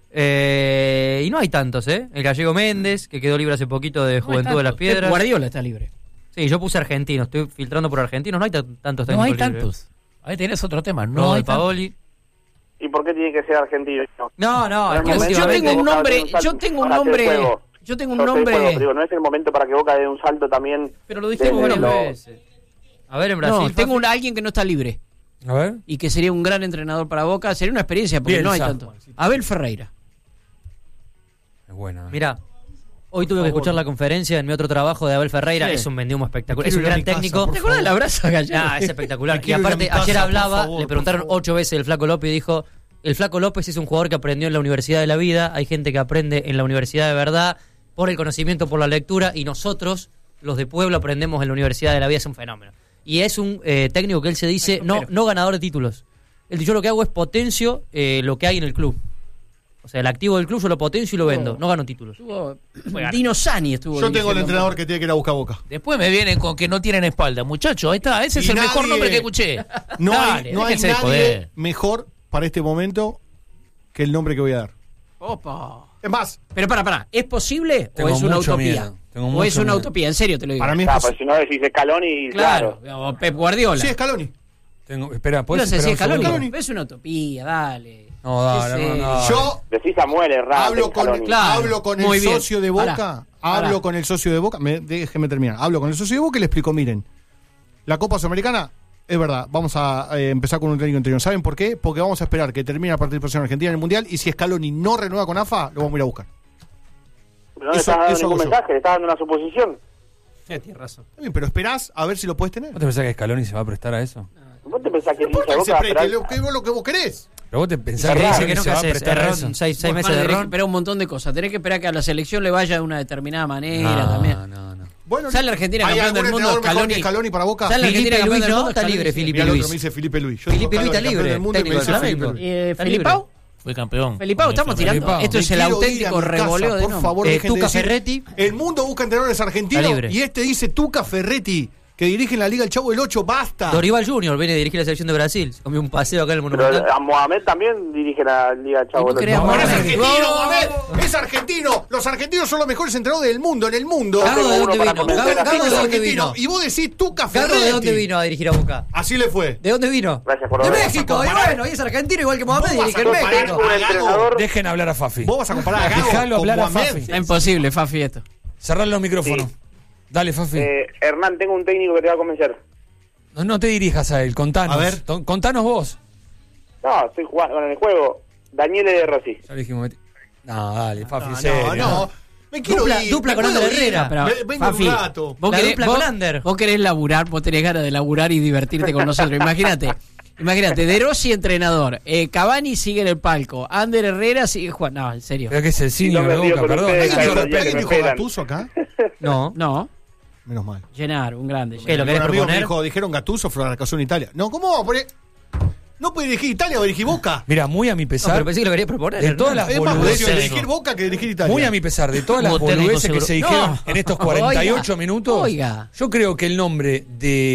Y no hay tantos, ¿eh? El gallego Méndez, que quedó libre hace poquito de Juventud de las Piedras. Guardiola está libre. Sí, yo puse argentinos, estoy filtrando por argentinos, no hay tantos No hay técnicos libres. tantos. Ahí tenés otro tema. No, No de hay tantos. Paoli. ¿Y por qué tiene que ser argentino? No, es que Yo Yo últimamente- tengo un Boca nombre, dé un salto. yo tengo un Ahora te nombre, juego. yo tengo un Yo te juego, nombre. pero digo, no es el momento para que Boca dé un salto también. Pero lo dijimos desde varias lo- veces. A ver, en Brasil. No, tengo Fafi. alguien que no está libre A ver. y que sería un gran entrenador para Boca. Sería una experiencia porque Bielsa. no hay tanto. Abel Ferreira. Es buena. Mirá, hoy tuve que escuchar la conferencia en mi otro trabajo de Abel Ferreira. Sí. Es un vendihumo espectacular. Quiero Es un ir a gran mi casa, técnico. por ¿Te acuerdas de la brasa gallego? Ah, es espectacular. Me Y quiero ir a aparte, mi casa, ayer por hablaba, favor, le preguntaron por favor. 8 veces el Flaco López y dijo: el Flaco López es un jugador que aprendió en la Universidad de la Vida. Hay gente que aprende en la Universidad de Verdad por el conocimiento, por la lectura. Y nosotros, los de Pueblo, aprendemos en la Universidad de la Vida. Es un fenómeno. Y es un técnico que él se dice no ganador de títulos. Él dice: yo lo que hago es potencio lo que hay en el club. O sea, el activo del club yo lo potencio y lo vendo. No gano títulos. Estuvo Dino Sani estuvo. Yo tengo el dirigiendo. entrenador que tiene que ir a buscar Boca. Después me vienen con que no tienen espalda. Muchachos, ahí está. Ese es Y el mejor nadie- nombre que escuché. No Dale, hay, no hay déjense de nadie joder. mejor para este momento que el nombre que voy a dar. Opa. Es más, Pero para, ¿es posible o Tengo es una mucho utopía? miedo, tengo O mucho es una miedo. utopía, en serio te lo digo. para mí es Ah, posible. pues si no decís Scaloni, Claro, claro. o Pep Guardiola. Sí, Scaloni. Espera, No ¿puedes sé si es esperar un Scaloni. segundo? Es una utopía, dale. No, dale, ¿Qué sé? no. Yo Decís Samuel Herrera. hablo con, Scaloni. Claro, hablo con muy el bien. socio de Boca. Pará. Hablo con el socio de Boca. Déjeme terminar. Hablo con el socio de Boca y le explico: miren, la Copa Sudamericana, es verdad, vamos a empezar con un técnico interior. ¿Saben por qué? Porque vamos a esperar que termine la participación argentina en el Mundial y si Scaloni no renueva con AFA, lo vamos a ir a buscar. Pero no le eso- estás dando eso ningún hago yo. mensaje, le estás dando una suposición. Tienes razón. Está bien, pero esperás a ver si lo puedes tener. ¿Vos te pensás que Scaloni se va a prestar a eso? ¿Vos te pensás que No importa el que se hincha de preste, Boca lo que vos querés. ¿Pero vos te pensás ¿Qué que dice Scaloni que no se va a haces? prestar a eso? Errón, 6 Vos, meses Juan, de tenés que ron. esperar un montón de cosas. Tenés que esperar que a la selección le vaya de una determinada manera también. No. Bueno, Sale Argentina ¿hay campeón del algún mundo, entrenador mejor que Scaloni? Scaloni para Boca? Sale Argentina Felipe campeón Luis del no, mundo, está Scaloni. libre Mira, Felipe el otro Luis. me dice Felipe Luis. Yo digo Felipe Luis está Scaloni, campeón libre, del mundo, y me técnico dice del Felipe Flamengo. Luis. Está ¿Felipao? Fue campeón. Felipao, estamos tirando. Felipao. Esto es Me el quiero ir a auténtico mi casa, revoleo de por nombres. favor, dejen de Tuca decir, Ferretti. El mundo busca entrenadores argentinos Está libre. y este dice Tuca Ferretti, que dirige en la Liga El Chavo del 8, basta. Dorival Junior viene a dirigir la selección de Brasil. Se comió un paseo acá en el Pero Monumental. a Mohamed también dirige la Liga Chavo. ¿Y no creas, Ahora es Mohamed? argentino, Mohamed, es argentino. Los argentinos son los mejores entrenadores del mundo, en el mundo. Gago, ¿de dónde uno para vino? convencer a Gago, gente. ¿de Es dónde argentino. vino? Y vos decís Tuca Gago, Ferretti. ¿de dónde vino a dirigir a Boca? Así le fue. ¿De dónde vino? Gracias por De lo México, y bueno, y es argentino igual que Mohamed, Vos vas dirige a en comparar México. un a Gago. entrenador. Dejen hablar a Fafi. Vos vas a comparar a Gago Dejalo con hablar a Mohamed. Fafi. Está imposible, Fafi, esto. Cerrar los micrófonos. Sí. Dale, Fafi. Hernán, tengo un técnico que te va a convencer. No te dirijas a él, contanos. A ver. Contanos vos. No, estoy jugando en el juego. Daniele de Rossi. Ya le dijimos. No, dale, Fafi, No, serio. no. Me quiero Dupla- ir. dupla me con puedo Ander ir. Herrera. Pero, Vengo Fafi, un rato. La dupla con Ander. vos querés laburar, vos tenés ganas de laburar y divertirte con nosotros. Imagínate, De Rossi entrenador, Cavani sigue en el palco, Ander Herrera sigue jugando. No, en serio. Pero que es el cine No me de río Boca, con perdón. ustedes, Hay que claro, respetar. ¿Alguien me dijo esperan. Gatuso acá? No. No, Menos mal. Llenar, un grande. ¿Qué, lo Llenar. querés Un amigo me proponer? dijo, dijeron Gattuso, fracasó en Italia. No, ¿cómo vamos a poner? No puede dirigir Italia o dirigir Boca. Mira, muy a mi No, pesar. pero pensé que lo quería proponer. De ¿no? todas las Es más boludeces. fácil dirigir Boca que dirigir Italia. Muy a mi pesar, de todas las Hubo técnico boludeces que seguro. se dijeron No. en estos 48 Oiga. minutos, Oiga. yo creo que el nombre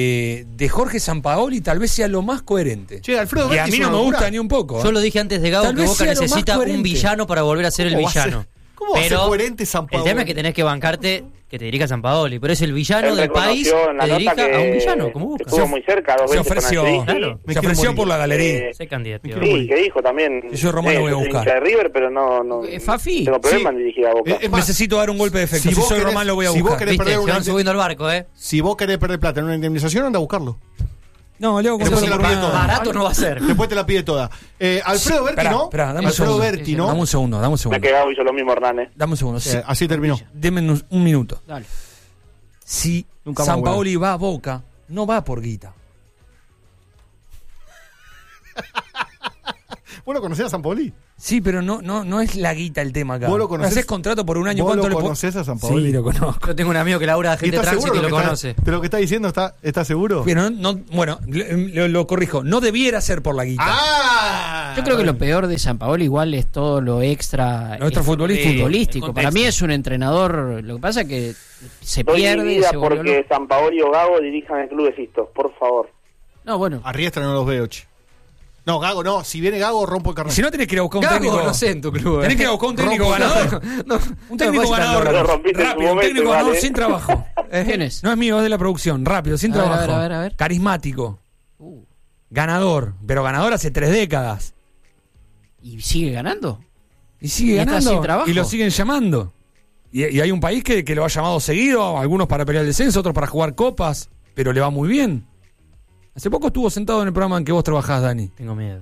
de Jorge Sampaoli tal vez sea lo más coherente. Che, Alfredo Que a Berti mí es no una me gusta locura. ni un poco. Yo lo dije antes de Gago Tal que vez Boca sea lo más necesita un coherente. villano para volver a ser el ¿Cómo va a ser? villano. ¿Cómo va a ser Pero coherente el Sampaoli? tema es que tenés que bancarte que te dirija San Paoli, pero es el villano Él del país reconoció en la que nota dirija que a un villano, como Boca. estuvo muy cerca dos Se veces con ofreció, Angelini. Claro. Me se quiero ofreció morir. por la galería. Sé candidato. Me quiero Sí, que dijo también. Yo, Román, lo voy a soy buscar. hincha de River, pero no Fafi. tengo problema Sí. en dirigir a Boca. Es más, Necesito dar un golpe de efecto. Si, vos soy querés- Román, lo voy a si vos buscar. querés Viste, perder se una van subiendo al barco, si vos querés perder plata en una indemnización, anda a buscarlo. No, Leo Después te la pide toda. Barato no va a ser. Después te la pide toda. Alfredo Berti, Esperá, ¿no? esperá, dame un Alfredo segundo. Berti, ¿no? Dame un segundo. Me he quedado hizo lo mismo, Hernán. Dame un segundo. Sí, Así terminó. Deme un minuto. Dale. Si Nunca más San vuelve. Paoli va a Boca, no va por guita. ¿Vos lo conocés a Sampaoli? Sí, pero no es la guita el tema acá. ¿Vos lo conocés? Haces contrato por un año. ¿Vos ¿Cuánto lo le conocés a Sampaoli? Sí, lo conozco. Yo tengo un amigo que labura de ¿Y gente de estás tránsito seguro y lo de conoce. de lo que está diciendo? ¿Estás seguro? Pero bueno, lo corrijo. No debiera ser por la guita. ¡Ah! Yo creo que lo peor de Sampaoli igual es todo lo extra, Lo extra futbolístico. el Para mí contexto. es un entrenador, lo que pasa es que se Doy mi pierde. vida se vuelve porque loco. Sampaoli o Gago dirijan el club de Sistos, por favor. No, bueno. A Riestra no los veo, che. No, Gago no. Si viene Gago, rompo el carnet. Si no tenés que ir a buscar un Gago, técnico. no sé en tu club. Tenés que ir a buscar un técnico ganador. Un técnico ganador. Lo rompiste en su Rápido, un momento técnico igual, ganador ¿eh? sin trabajo. ¿Quién es? No es mío, es de la producción. Rápido, sin A ver, trabajo. a ver. Carismático. Ganador. Pero ganador hace 3 décadas. ¿Y sigue ganando? Y sigue ¿Y está ganando. sin trabajo? Y lo siguen llamando. Y hay un país que lo ha llamado seguido, algunos para pelear el descenso, otros para jugar copas, pero le va muy bien. Hace poco estuvo sentado en el programa en que vos trabajás, Dani. Tengo miedo.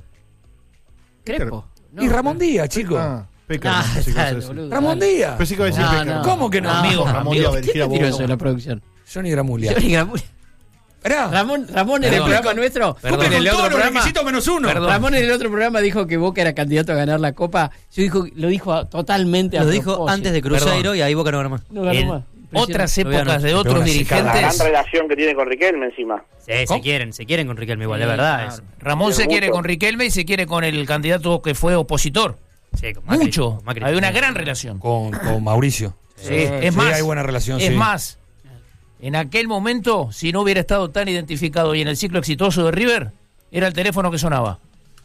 Crespo. Y Ramón Díaz, chico. Peca. Ah, pensé que dale, ibas a decir. boludo, Ramón dale. Díaz. Pensé que iba a decir No, Peca. no. ¿Cómo que no? Amigo, Ramón Díaz va a ¿Quién dirigir a te tiró Boca. eso de la producción? Johnny Gramulia. Johnny Gramulia. Esperá. Ramón en el Perdón. programa nuestro. Perdón. en el Con todos otro los programa. requisitos menos uno. Perdón. Ramón en el otro programa dijo que Boca era candidato a ganar la Copa. Lo dijo totalmente a Lo dijo propósito. antes de Cruzeiro Perdón. y ahí Boca no ganó más. No ganó En más. otras Lo voy a épocas de anotar. otros Pero una La gran dirigentes, relación que tiene con Riquelme encima. Sí, ¿Cómo? se quieren con Riquelme igual, de Sí, verdad. claro. Ramón se Mucho. quiere con Riquelme y se quiere con el candidato que fue opositor. Sí, con Macri, Mucho. con Macri. Hay una gran relación. Con Mauricio. Sí, es Sí, más, hay buena relación, es sí. más, en aquel momento, si no hubiera estado tan identificado y en el ciclo exitoso de River, era el teléfono que sonaba.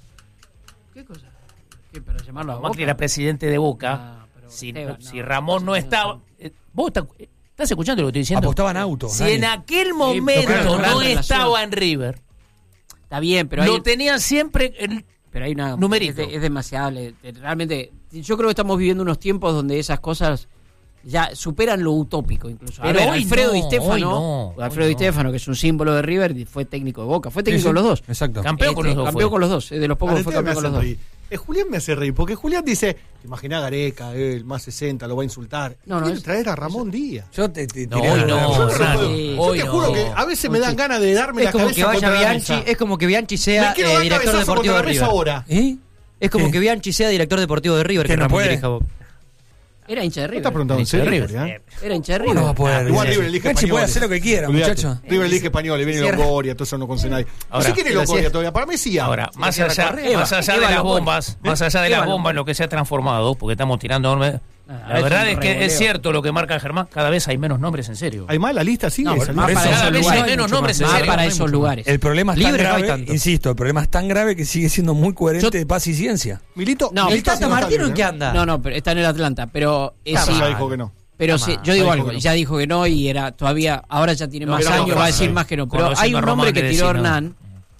¿Qué cosa? ¿Qué, para llamarlo a Boca? Macri era presidente de Boca. Ah, pero Si, Esteban, si Ramón no estaba... ¿Vos estás escuchando lo que estoy diciendo? Apostaban autos. Si Dani. en aquel pero momento claro, gran no relación. estaba en River, Está bien, pero hay, lo tenían siempre... pero hay una... numerito. Es demasiado. Realmente, yo creo que estamos viviendo unos tiempos donde esas cosas ya superan lo utópico incluso. Pero hoy Alfredo no, Di Stéfano, hoy no, Alfredo hoy Di no. Stéfano, que es un símbolo de River, fue técnico de Boca. Fue técnico Sí, sí. de los dos. Exacto. Campeón con los dos Campeón fue. con los dos. Es de los pocos que fue Valentina me campeón con hace los dos. reír. Julián me hace reír, porque Julián dice, imaginá Gareca, el más 60, lo va a insultar. No, Quiere es- traer a Ramón Díaz. Yo te tiré No, la- hoy no, Yo Hernán, puedo- Sí. yo hoy te no. juro que a veces me dan ganas de darme Es la como cabeza que vaya contra la Bianchi, mesa. es como que Bianchi sea Me quiero dar director cabezazo deportivo contra de la mesa River. ahora. ¿Eh? Es como ¿Qué? que Bianchi sea director deportivo de River, ¿Que que no Ramón puede? dirija a Boca. Era hincha de ¿Me River. estás preguntando en Hincha de serio, River. Julián? Era hincha de ¿Cómo River. no va a poder? Igual River elige Gachi puede españoles. hacer lo que quiera, Olvídate. muchacho. River elige español, viene Cierra. Longoria, todo eso no conoce nadie. Ahora, no sé quién es lo Longoria cierra. todavía, para mí sí. Ahora, más cierra allá, Correa. más allá de Eva las Longoria. bombas, más allá de Eva las bombas Longoria. en lo que se ha transformado, porque estamos tirando nombres. La es verdad un es que revoleo. es cierto lo que marca Germán, cada vez hay menos nombres en serio. ¿Hay más la lista? Sigue No, esa más lista. para Cada esos vez hay lugares. menos nombres en Más serio. para No hay esos mucho lugares. El problema es tan Libre no hay grave, tanto. insisto, el problema es tan grave que sigue siendo muy coherente Yo- de paz y ciencia. Milito, No, ¿El Milito Tata no está Martino en libre, qué ¿no? anda? No, pero está en el Atlanta. Pero Tata ya dijo que no. Pero Está sí, mal. yo digo Ya algo, dijo que no. ya dijo que no y era todavía, ahora ya tiene No, más pero no, años, va a decir sí. más que no. Pero Conociendo hay a un Román nombre que que tiró decir, no. Hernán,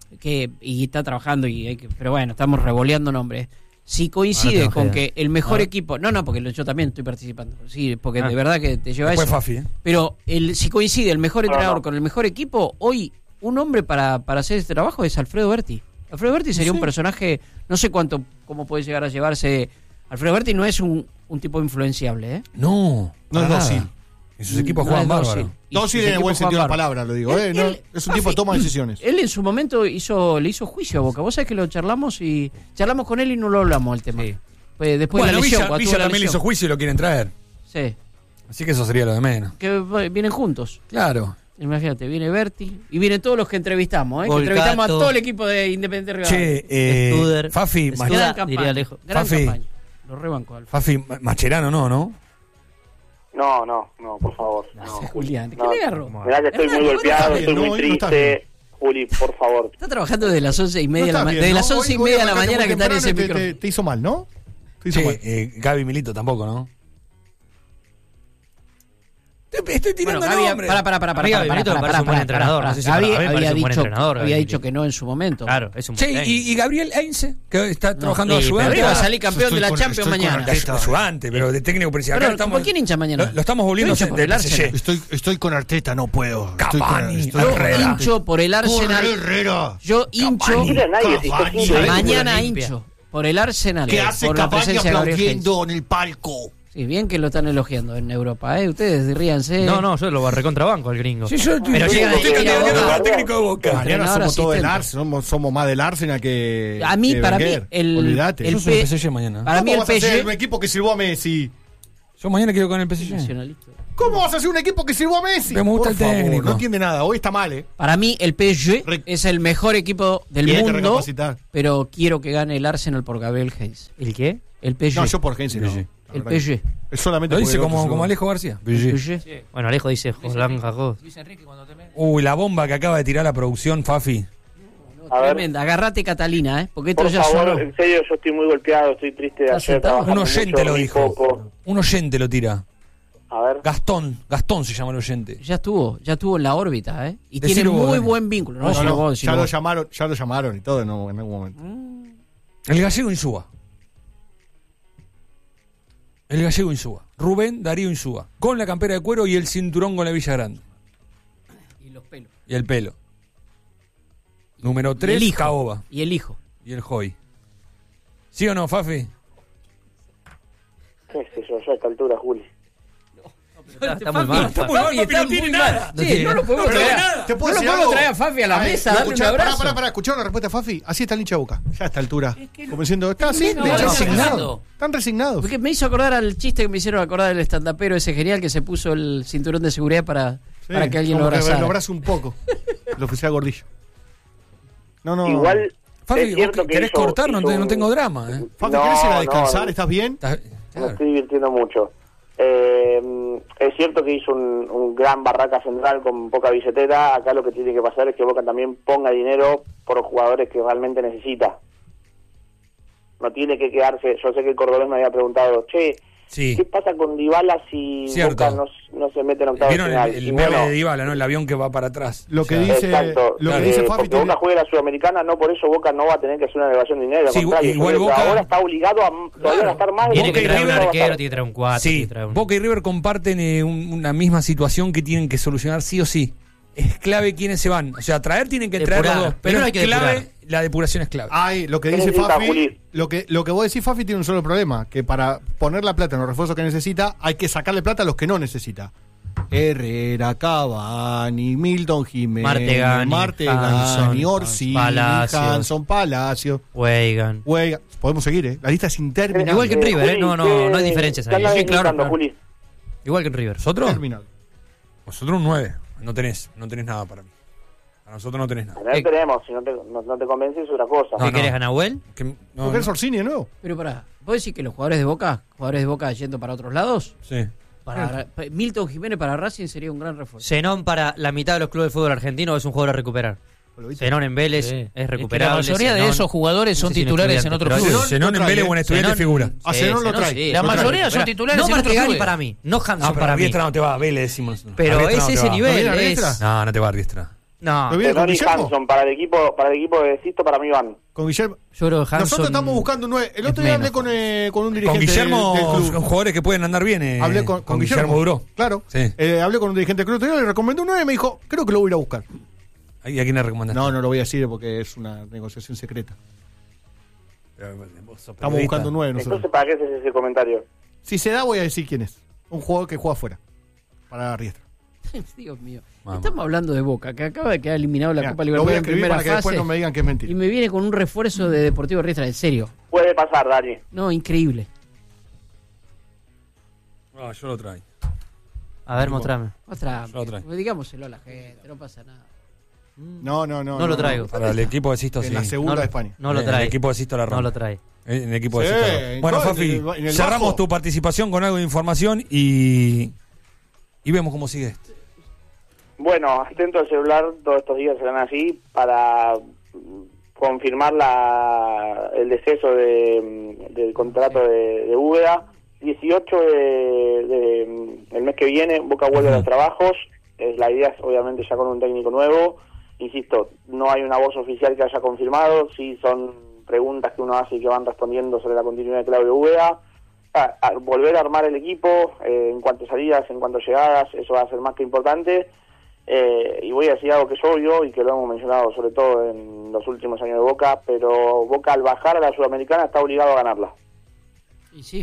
y está trabajando, pero bueno, estamos revoleando nombres. Si Ahora coincide tengo con que- que el mejor Ahora- equipo, no, porque yo también estoy participando, sí, porque Ah. de verdad que te lleva Después eso. Fafi, ¿eh? Pero si coincide el mejor entrenador no. con el mejor equipo, hoy un hombre para hacer este trabajo es Alfredo Berti. Alfredo Berti sería un personaje, no sé cómo puede llegar a llevarse. Alfredo Berti no es un tipo influenciable, ¿eh? No, No es para dócil. nada. Y sus equipos No juegan es dócil. bárbaro. Y No, sus sí, en el equipos buen sentido de la juegan bárbaro. palabra, lo digo. ¿eh? No, es un tipo que toma decisiones. Él en su momento le hizo juicio a Boca. Vos sabés que lo charlamos con él y no lo hablamos el tema. Pues después de Bueno, la lesión, Villa cuando tuvo la también le hizo lesión. juicio y lo quieren traer. Sí, Así que eso sería lo de menos. que vienen juntos. Claro. Imagínate, viene Berti y vienen todos los que entrevistamos, ¿eh? Que Volcato. entrevistamos a todo el equipo de Independiente Rivadavia. Che, Studer. Fafi, Studer. Gran diría campaña. lejos. Gran Fafi. campaña. Lo rebanco, Alfa. Fafi, Macherano no. No, por favor. No. Julián, ¿qué No. le agarró? Mirá que estoy Hernán, muy vos golpeado, no estás estoy bien, muy no, no estás triste. Juli, por favor. Está trabajando desde las 11:30 de la estás mañana. bien, Desde ¿no? las 11:30 Hoy de la arrancaste mañana muy que está en ese temprano y micrófono. te hizo mal, ¿no? Te hizo mal. Che, Gaby Milito tampoco, ¿no? Estoy tirando Bueno, Gaby, nombres. Gaby Benito me parece un buen entrenador. No sé si para mí me parece un buen entrenador. Había dicho que no en su momento. Claro, es un Sí, buen técnico. y Gabriel Heinze, que está trabajando de sí, ayudante. Pero va a salir campeón de la Estoy Champions con mañana. Arteta. Es ayudante, pero de técnico principal. Pero, Acá ¿por quién hincha mañana? Lo estamos volviendo Yo hincho por el del Arsenal. PSG. Estoy con Arteta, no puedo. Cavani, Estoy Yo Herrera. hincho por el Arsenal. Corre, Herrera. Yo hincho. No quiere a nadie, si Cavani. está haciendo Mañana limpia. hincho por el Arsenal. ¿Qué hace por la Cavani presencia de Gabriel Heinze. aplaudiendo en el palco? Sí, bien que lo están elogiando en Europa, ¿eh? Ustedes ríanse. No, yo lo recontrabanco al gringo. Sí, yo Pero llega estoy de candidato Boca. a técnico de Boca. Mañana Entrenador somos todo del asistente. Arsenal, somos más del Arsenal que. A mí, que para mí, Wenger. el Olvídate. el Yo soy el P- PSG mañana. Para mí ¿Cómo el vas a hacer un PSG. equipo que sirvó a Messi? Yo mañana quiero con el PSG. Nacionalista. ¿Cómo vas a hacer un equipo que sirvó a Messi? Me gusta Por el favor, técnico. no entiende nada. Hoy está mal, ¿eh? Para mí el PSG Re- es el mejor equipo del Tiene que mundo, recapacitar. pero quiero que gane el Arsenal por Gabriel Heinze. ¿El qué? El PSG. No, yo por Heinze no. PSG. La El verdad que- PSG. Es solamente Lo dice porque como otros Alejo García. El PSG. Bueno, Alejo dice Joslan Jajos. Luis Enrique, cuando te metes. Uy, la bomba que acaba de tirar la producción, Fafi. A ver. Tremenda. Agarrate Catalina, porque esto Por ya favor, sonó. en serio, yo estoy muy golpeado, estoy triste de ¿Está ayer. sentado? trabajando Un oyente mucho, lo muy dijo. poco. Un oyente lo tira. A ver. Gastón se llama el oyente. Ya estuvo en la órbita, ¿eh? Y Decilo tiene vos, muy Dani. buen vínculo. No, No, decilo no, vos, decilo ya lo vos. llamaron y todo en algún momento. El gallego Insúa. El gallego Insúa. Rubén Darío Insúa. Con la campera de cuero y el cinturón con la Villa Grande. Y los pelos. Y el pelo. Número Y 3, el hijo. Caoba. Y el hijo. Y el Joy. ¿Sí o no, Fafi? ¿Qué sé yo a esta altura, Juli? Está muy mal. Está muy mal, Fafi, no tiene nada. Sí, no lo podemos Pero traer. nada. ¿Te puedo No lo decir podemos algo? traer a Fafi a la Ay, mesa, darle un escuchá, abrazo. Pará, ¿escucharon la respuesta de Fafi? Así está el hincha de Boca, ya a esta altura. Como diciendo, está así, No, de hecho, no, resignado. Están resignados. Porque me hizo acordar al chiste que me hicieron acordar del estandapero ese genial que se puso el cinturón de seguridad para que alguien lo como que abrazara. lo abrace un poco. El oficial Gordillo. No. Igual. Fafi, es vos cierto que querés hizo- cortar, no hizo un- tengo drama. Fafi, No, ¿querés ir a no, descansar? no. ¿Estás bien? Me Claro. estoy divirtiendo mucho. Es cierto que hizo un gran Barraca Central con poca billetera. Acá lo que tiene que pasar es que Boca también ponga dinero por los jugadores que realmente necesita. No tiene que quedarse. Yo sé que el cordobés me había preguntado, che, Sí. ¿qué pasa con Dybala si Cierto. Boca no se mete en octavos de ¿Vieron final? el Y meme bueno, de Dybala, ¿no? El avión que va para atrás. Lo que O sea, dice, exacto. lo que dice Fafi porque tiene- Boca juega la Sudamericana, no por eso Boca no va a tener que hacer una elevación de dinero. Al Sí, contrario, igual yo creo que Boca- ahora está obligado a todavía gastar más de Tiene lo que traer un va a gastar. arquero, tiene que traer un 4. Sí, Boca y River comparten una misma situación que tienen que solucionar sí o sí. Es clave quiénes se van. O sea, traer tienen que traer Depurar. los dos. Pero Primero es hay que clave, depurar. la depuración es clave. Ay, lo que ¿Qué dice necesita, Fafi, Juli? lo que vos decís, Fafi, tiene un solo problema, que para poner la plata en los refuerzos que necesita, hay que sacarle plata a los que no necesita. Herrera, Cavani, Milton Jiménez, Martegani, Hanson, Orsi, Palacios. Hanson, Palacio, Weigan. Huega. Podemos seguir, ¿eh? La lista es interminable. Igual que en River, ¿eh? Juli, No hay diferencias ¿qué ahí. andas Sí, claro, inventando, claro. Juli? Igual que en River. ¿Vosotros? Interminable. Vosotros un 9. No tenés nada para mí. A nosotros no tenés nada. No tenemos, si no te convences es otra cosa. No, ¿Qué querés, a Nahuel? Que- no, ¿No querés no. Orsini de nuevo? Pero pará, ¿vos decís que los jugadores de Boca yendo para otros lados? Sí. Para Milton Jiménez para Racing sería un gran refuerzo. Zenón para la mitad de los clubes de fútbol argentino es un jugador a recuperar. ¿Lo viste? Zenón en Vélez Sí. es recuperable. la mayoría de Zenón- esos jugadores son no sé si en titulares en Estudiantes, otros pero- clubes. Zenón en Vélez, buen estudiante Zenón- figura. A Zenón lo trae. sí, La lo mayoría trae. son titulares No en otros Martegani clubes. para mí, no Hanson No, pero para mí. Riestra no te va, Vélez decimos nosotros. Pero Riestra es no te ese va. nivel, ¿No viene es... Riestra? No, no te va Riestra. No, ¿Lo viene con Zenón y Guillermo? Hanson para el equipo de Sisto para mí van. Con Guillermo. yo creo que Hanson... Nosotros estamos buscando un 9. El otro es día hablé menos. con un dirigente Con Guillermo del son Uh. club. jugadores que pueden andar bien. Hablé con Guillermo Duró. Claro. Sí. Hablé con un dirigente del club otro día, le recomendé un 9 y me dijo, creo que lo voy a ir a buscar. ¿A quién le recomendaste? No lo voy a decir porque es una negociación secreta. Pero vos sos Estamos periodista. buscando un 9 nosotros. Entonces, ¿para qué haces ese comentario? Si se da, voy a decir quién es. Un jugador que juega afuera. Para Riestra. Dios mío. Mamá. Estamos hablando de Boca, que acaba de quedar eliminado la Mirá, Copa lo voy Libertadores a en escribir primera para que fase. después no me digan que es Y mentira. me viene con un refuerzo de Deportivo Riestra, en serio. Puede pasar, Dani. No, increíble. No, yo lo traigo. A ver, mostrame. Otra, Otra. digámoselo a la gente, no pasa nada. No. No lo traigo. Para el equipo de Sisto, sí. En la segunda No, de España. no lo En trae. el equipo de Sisto la No rompe. lo trae. En el equipo de Sí, Sisto la rompe. en Bueno, todo, Fafi, en el cerramos bajo. tu participación con algo de información y vemos cómo sigue esto. Bueno, atento al celular, todos estos días serán así para confirmar el deceso del contrato de Úbeda 18 el mes que viene, Boca vuelve a los trabajos. La idea es obviamente ya con un técnico nuevo. Insisto, no hay una voz oficial que haya confirmado, sí son preguntas que uno hace y que van respondiendo sobre la continuidad de Claudio Úbeda. Volver a armar el equipo en cuanto a salidas, en cuanto a llegadas, eso va a ser más que importante. Y voy a decir algo que es obvio y que lo hemos mencionado sobre todo en los últimos años de Boca, pero Boca al bajar a la Sudamericana está obligado a ganarla. Y sí,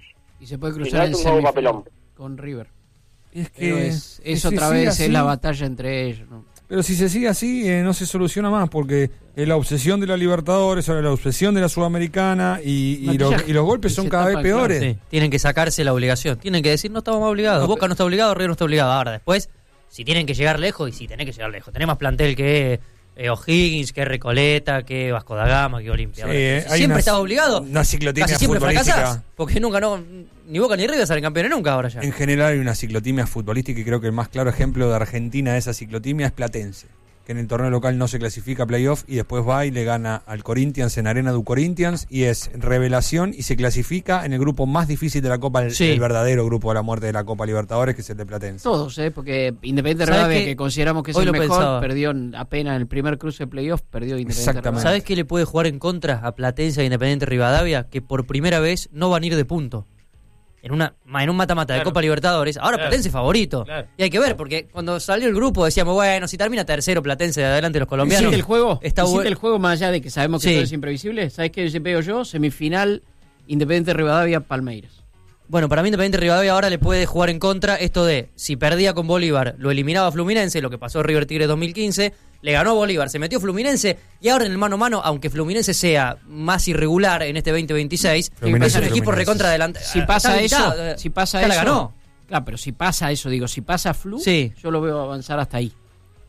y se puede cruzar en semifinal con River. Es que es otra vez así, es la batalla entre ellos, ¿no? Pero si se sigue así, no se soluciona más, porque es la obsesión de la Libertadores, ahora la obsesión de la Sudamericana, y los golpes son cada vez peores. Sí, tienen que sacarse la obligación, tienen que decir no estamos más obligados, Boca no está obligado, River no está obligado. Ahora después, si tienen que llegar lejos, y si tenés que llegar lejos, tenés más plantel que O'Higgins, que Recoleta, que Vasco da Gama, que Olimpia. Siempre estás obligado. Una ciclotimia casi siempre futbolística. fracasás, porque nunca ni Boca ni River salen campeones nunca ahora ya. En general hay una ciclotimia futbolística y creo que el más claro ejemplo de Argentina de esa ciclotimia es Platense, que en el torneo local no se clasifica a playoff y después va y le gana al Corinthians en Arena du Corinthians y es revelación y se clasifica en el grupo más difícil de la Copa, el verdadero grupo de la muerte de la Copa Libertadores, que es el de Platense. Todos, porque Independiente Rivadavia, que consideramos que es el mejor, perdió apenas en el primer cruce de playoff, perdió Independiente Rivadavia. ¿Sabés qué le puede jugar en contra a Platense e Independiente Rivadavia? Que por primera vez no van a ir de punto. En un mata-mata de Copa Libertadores, ahora Platense favorito. Y hay que ver, porque cuando salió el grupo decíamos, bueno, si termina tercero Platense de adelante los colombianos. ¿Hiciste el juego? ¿Hiciste el juego más allá de que sabemos que todo es imprevisible? ¿Sabés qué siempre digo yo? Semifinal Independiente Rivadavia Palmeiras. Bueno, para mí Independiente Rivadavia ahora le puede jugar en contra esto de, si perdía con Bolívar, lo eliminaba Fluminense, lo que pasó River Tigre 2015, le ganó Bolívar, se metió Fluminense, y ahora en el mano a mano, aunque Fluminense sea más irregular en este 2026, es un equipo recontra adelante. Si pasa eso, la ganó. Claro, pero si pasa eso, si pasa Flu, yo lo veo avanzar hasta ahí.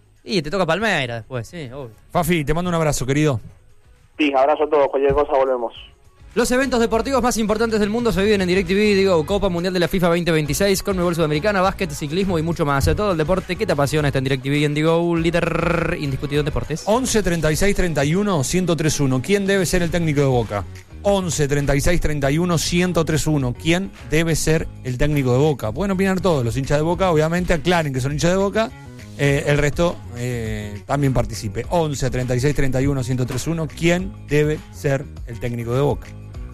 Y te toca Palmeiras después, sí, obvio. Fafi, te mando un abrazo, querido. Sí, abrazo a todos, cualquier cosa volvemos. Los eventos deportivos más importantes del mundo se viven en DirecTV, Copa Mundial de la FIFA 2026, Conmebol Sudamericana, básquet, ciclismo y mucho más. Todo el deporte que te apasiona está en DirecTV y en Digo, líder indiscutido en deportes. 11 36 31 1031. ¿Quién debe ser el técnico de Boca? 11 36 31 1031. ¿Quién debe ser el técnico de Boca? Pueden opinar todos, los hinchas de Boca, obviamente aclaren que son hinchas de Boca. El resto también participe. 11 36 31 1031. ¿Quién debe ser el técnico de Boca?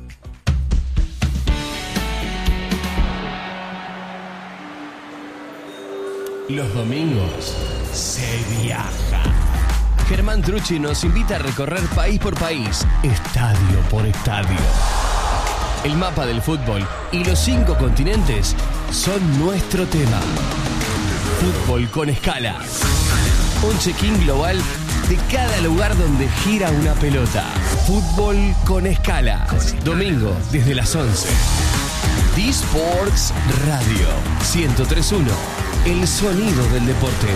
Los domingos se viaja. Germán Trucci nos invita a recorrer país por país, estadio por estadio. El mapa del fútbol y los 5 continentes son nuestro tema. Fútbol con escala. Un check-in global de cada lugar donde gira una pelota. Fútbol con escala. Domingo desde las 11. D-Sports Radio 103.1. El sonido del deporte.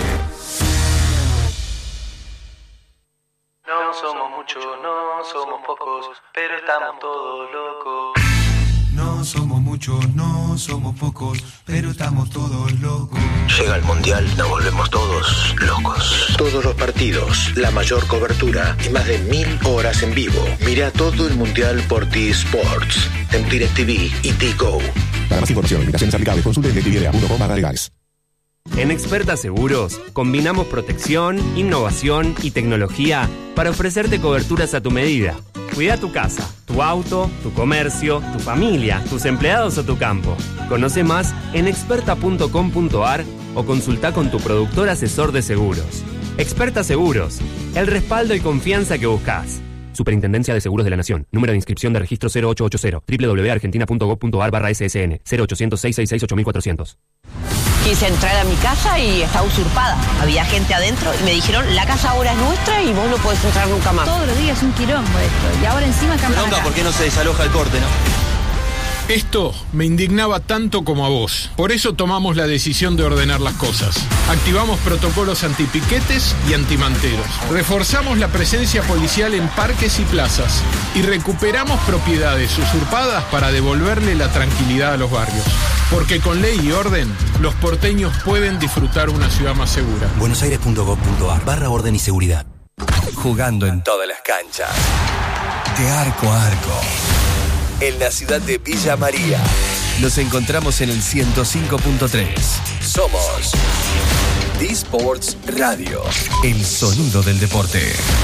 No somos muchos, no somos pocos, pero estamos todos locos. No somos muchos, no somos pocos, pero estamos todos locos. Llega el Mundial, nos volvemos todos locos. Todos los partidos, la mayor cobertura y más de 1000 horas en vivo. Mira todo el Mundial por T-Sports, en DirecTV y T-Go. Para más información, limitaciones aplicables, consulte directv.com/legales. En Experta Seguros, combinamos protección, innovación y tecnología para ofrecerte coberturas a tu medida. Cuida tu casa, tu auto, tu comercio, tu familia, tus empleados o tu campo. Conoce más en experta.com.ar o consulta con tu productor asesor de seguros. Experta Seguros, el respaldo y confianza que buscas. Superintendencia de Seguros de la Nación. Número de inscripción de registro 0880. www.argentina.gov.ar/ssn. 0800-666-8400. Quise entrar a mi casa y está usurpada. Había gente adentro y me dijeron, la casa ahora es nuestra y vos no podés entrar nunca más. Todos los días es un quilombo esto. Y ahora encima cambian acá. ¿Por qué no se desaloja el corte, no? Esto me indignaba tanto como a vos. Por eso tomamos la decisión de ordenar las cosas. Activamos protocolos antipiquetes y antimanteros. Reforzamos la presencia policial en parques y plazas. Y recuperamos propiedades usurpadas para devolverle la tranquilidad a los barrios. Porque con ley y orden, los porteños pueden disfrutar una ciudad más segura. buenosaires.gov.ar/orden y seguridad. Jugando en todas las canchas. De arco a arco. En la ciudad de Villa María. nos encontramos en el 105.3. Somos D-Sports Radio, el sonido del deporte.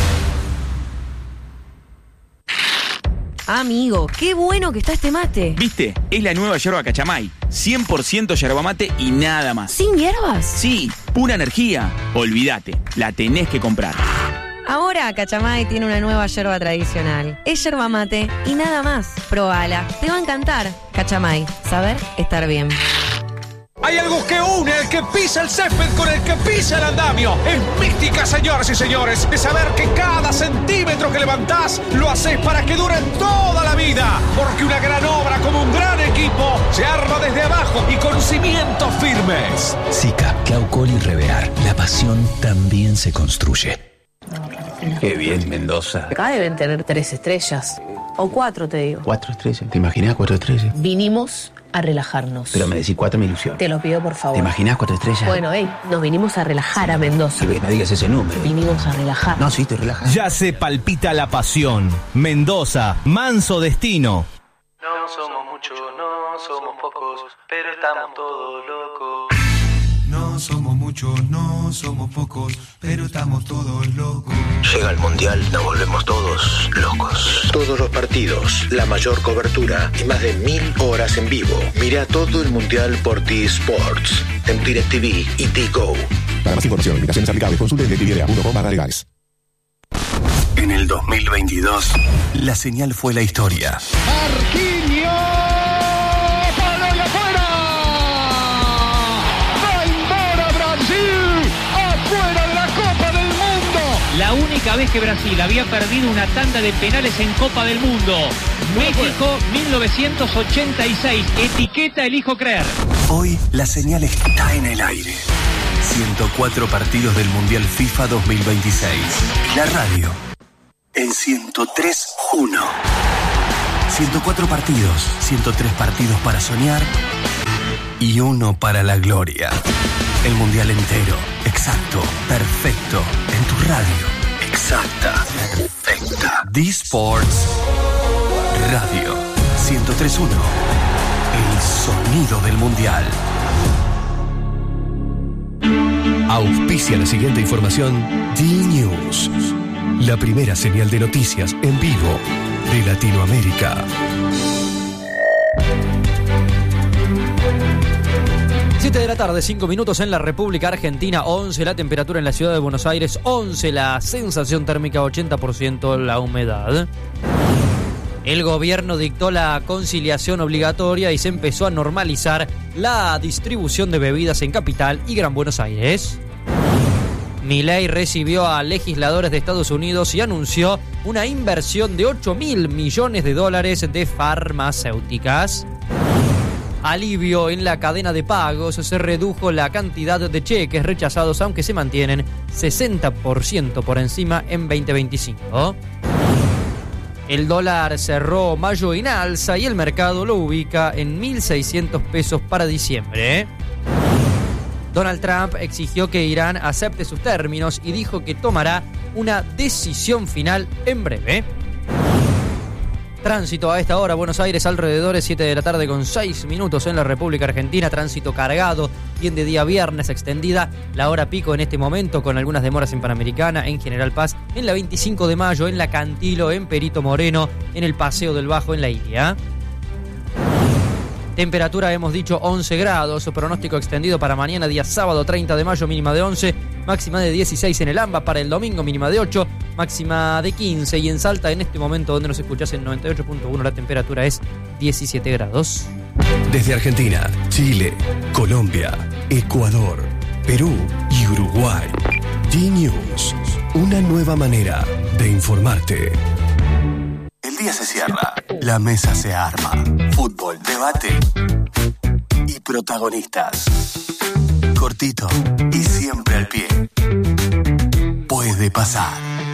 Amigo, qué bueno que está este mate. ¿Viste? Es la nueva yerba Cachamay. 100% yerba mate y nada más. ¿Sin hierbas? Sí, pura energía. Olvídate, la tenés que comprar. Ahora Cachamay tiene una nueva yerba tradicional. Es yerba mate y nada más. Probala, te va a encantar. Cachamay, saber estar bien. Hay algo que une el que pisa el césped con el que pisa el andamio. Es mística, señoras y señores, de saber que cada centímetro que levantás lo haces para que dure toda la vida. Porque una gran obra como un gran equipo se arma desde abajo y con cimientos firmes. Sica, Claucol y Revear. La pasión también se construye. Qué bien, Mendoza. Acá deben tener 3 estrellas. O 4, te digo. 4 estrellas. ¿Te imaginas 4 estrellas? Vinimos a relajarnos. Pero me decís 4, me ilusión. Te lo pido, por favor. ¿Te imaginas 4 estrellas? Bueno, nos vinimos a relajar a Mendoza. No digas ese número. Vinimos a relajar. No, sí, estoy relajado. Ya se palpita la pasión. Mendoza, manso destino. No somos muchos, no somos pocos, pero estamos todos locos. No somos muchos, no somos pocos, pero estamos todos locos. Llega el Mundial, nos volvemos todos locos. Todos los partidos, la mayor cobertura y más de 1000 horas en vivo. Mira todo el Mundial por T-Sports, en DirecTV y T-Go. Para más información e invitaciones aplicables, consulte DirecTV.com/legales. En el 2022, la señal fue la historia. ¡Marquinhos! ¡Palo y afuera! ¡Va Brasil! ¡Afuera de la Copa del Mundo! La única vez que Brasil había perdido una tanda de penales en Copa del Mundo. México 1986. Etiqueta elijo creer. Hoy la señal está en el aire. 104 partidos del Mundial FIFA 2026. La radio en 103.1. 104 partidos, 103 partidos para soñar y uno para la gloria. El Mundial entero, exacto, perfecto, en tu radio. Exacta, perfecta. D-Sports Radio 103.1. El sonido del Mundial. Auspicia la siguiente información D-News, la primera señal de noticias en vivo de Latinoamérica. 7 de la tarde, 5 minutos en la República Argentina, 11 la temperatura en la ciudad de Buenos Aires, 11 la sensación térmica, 80% la humedad. El gobierno dictó la conciliación obligatoria y se empezó a normalizar la distribución de bebidas en Capital y Gran Buenos Aires. Milei recibió a legisladores de Estados Unidos y anunció una inversión de $8.000 millones de farmacéuticas. Alivio en la cadena de pagos, se redujo la cantidad de cheques rechazados, aunque se mantienen 60% por encima en 2025. El dólar cerró mayo en alza y el mercado lo ubica en 1.600 pesos para diciembre. Donald Trump exigió que Irán acepte sus términos y dijo que tomará una decisión final en breve. Tránsito a esta hora, Buenos Aires, alrededor de 7 de la tarde con 6 minutos en la República Argentina. Tránsito cargado, bien de día viernes, extendida la hora pico en este momento, con algunas demoras en Panamericana, en General Paz, en la 25 de mayo, en la Cantilo, en Perito Moreno, en el Paseo del Bajo, en la Ilia. Temperatura, hemos dicho, 11 grados. Pronóstico extendido para mañana, día sábado 30 de mayo, mínima de 11, máxima de 16 en el AMBA. Para el domingo, mínima de 8, máxima de 15. Y en Salta, en este momento donde nos escuchás en 98.1, la temperatura es 17 grados. Desde Argentina, Chile, Colombia, Ecuador, Perú y Uruguay. D-News, una nueva manera de informarte. El día se cierra, la mesa se arma. Fútbol, debate y protagonistas. Cortito y siempre al pie. Puede pasar.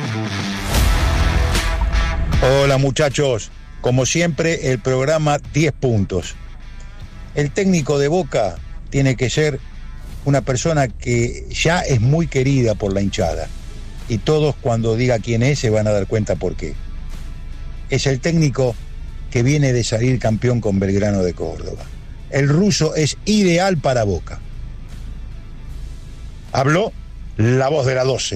Hola muchachos, como siempre el programa 10 puntos. El técnico de Boca tiene que ser una persona que ya es muy querida por la hinchada. Y todos cuando diga quién es se van a dar cuenta por qué. Es el técnico que viene de salir campeón con Belgrano de Córdoba. el ruso es ideal para Boca. Habló la voz de la 12.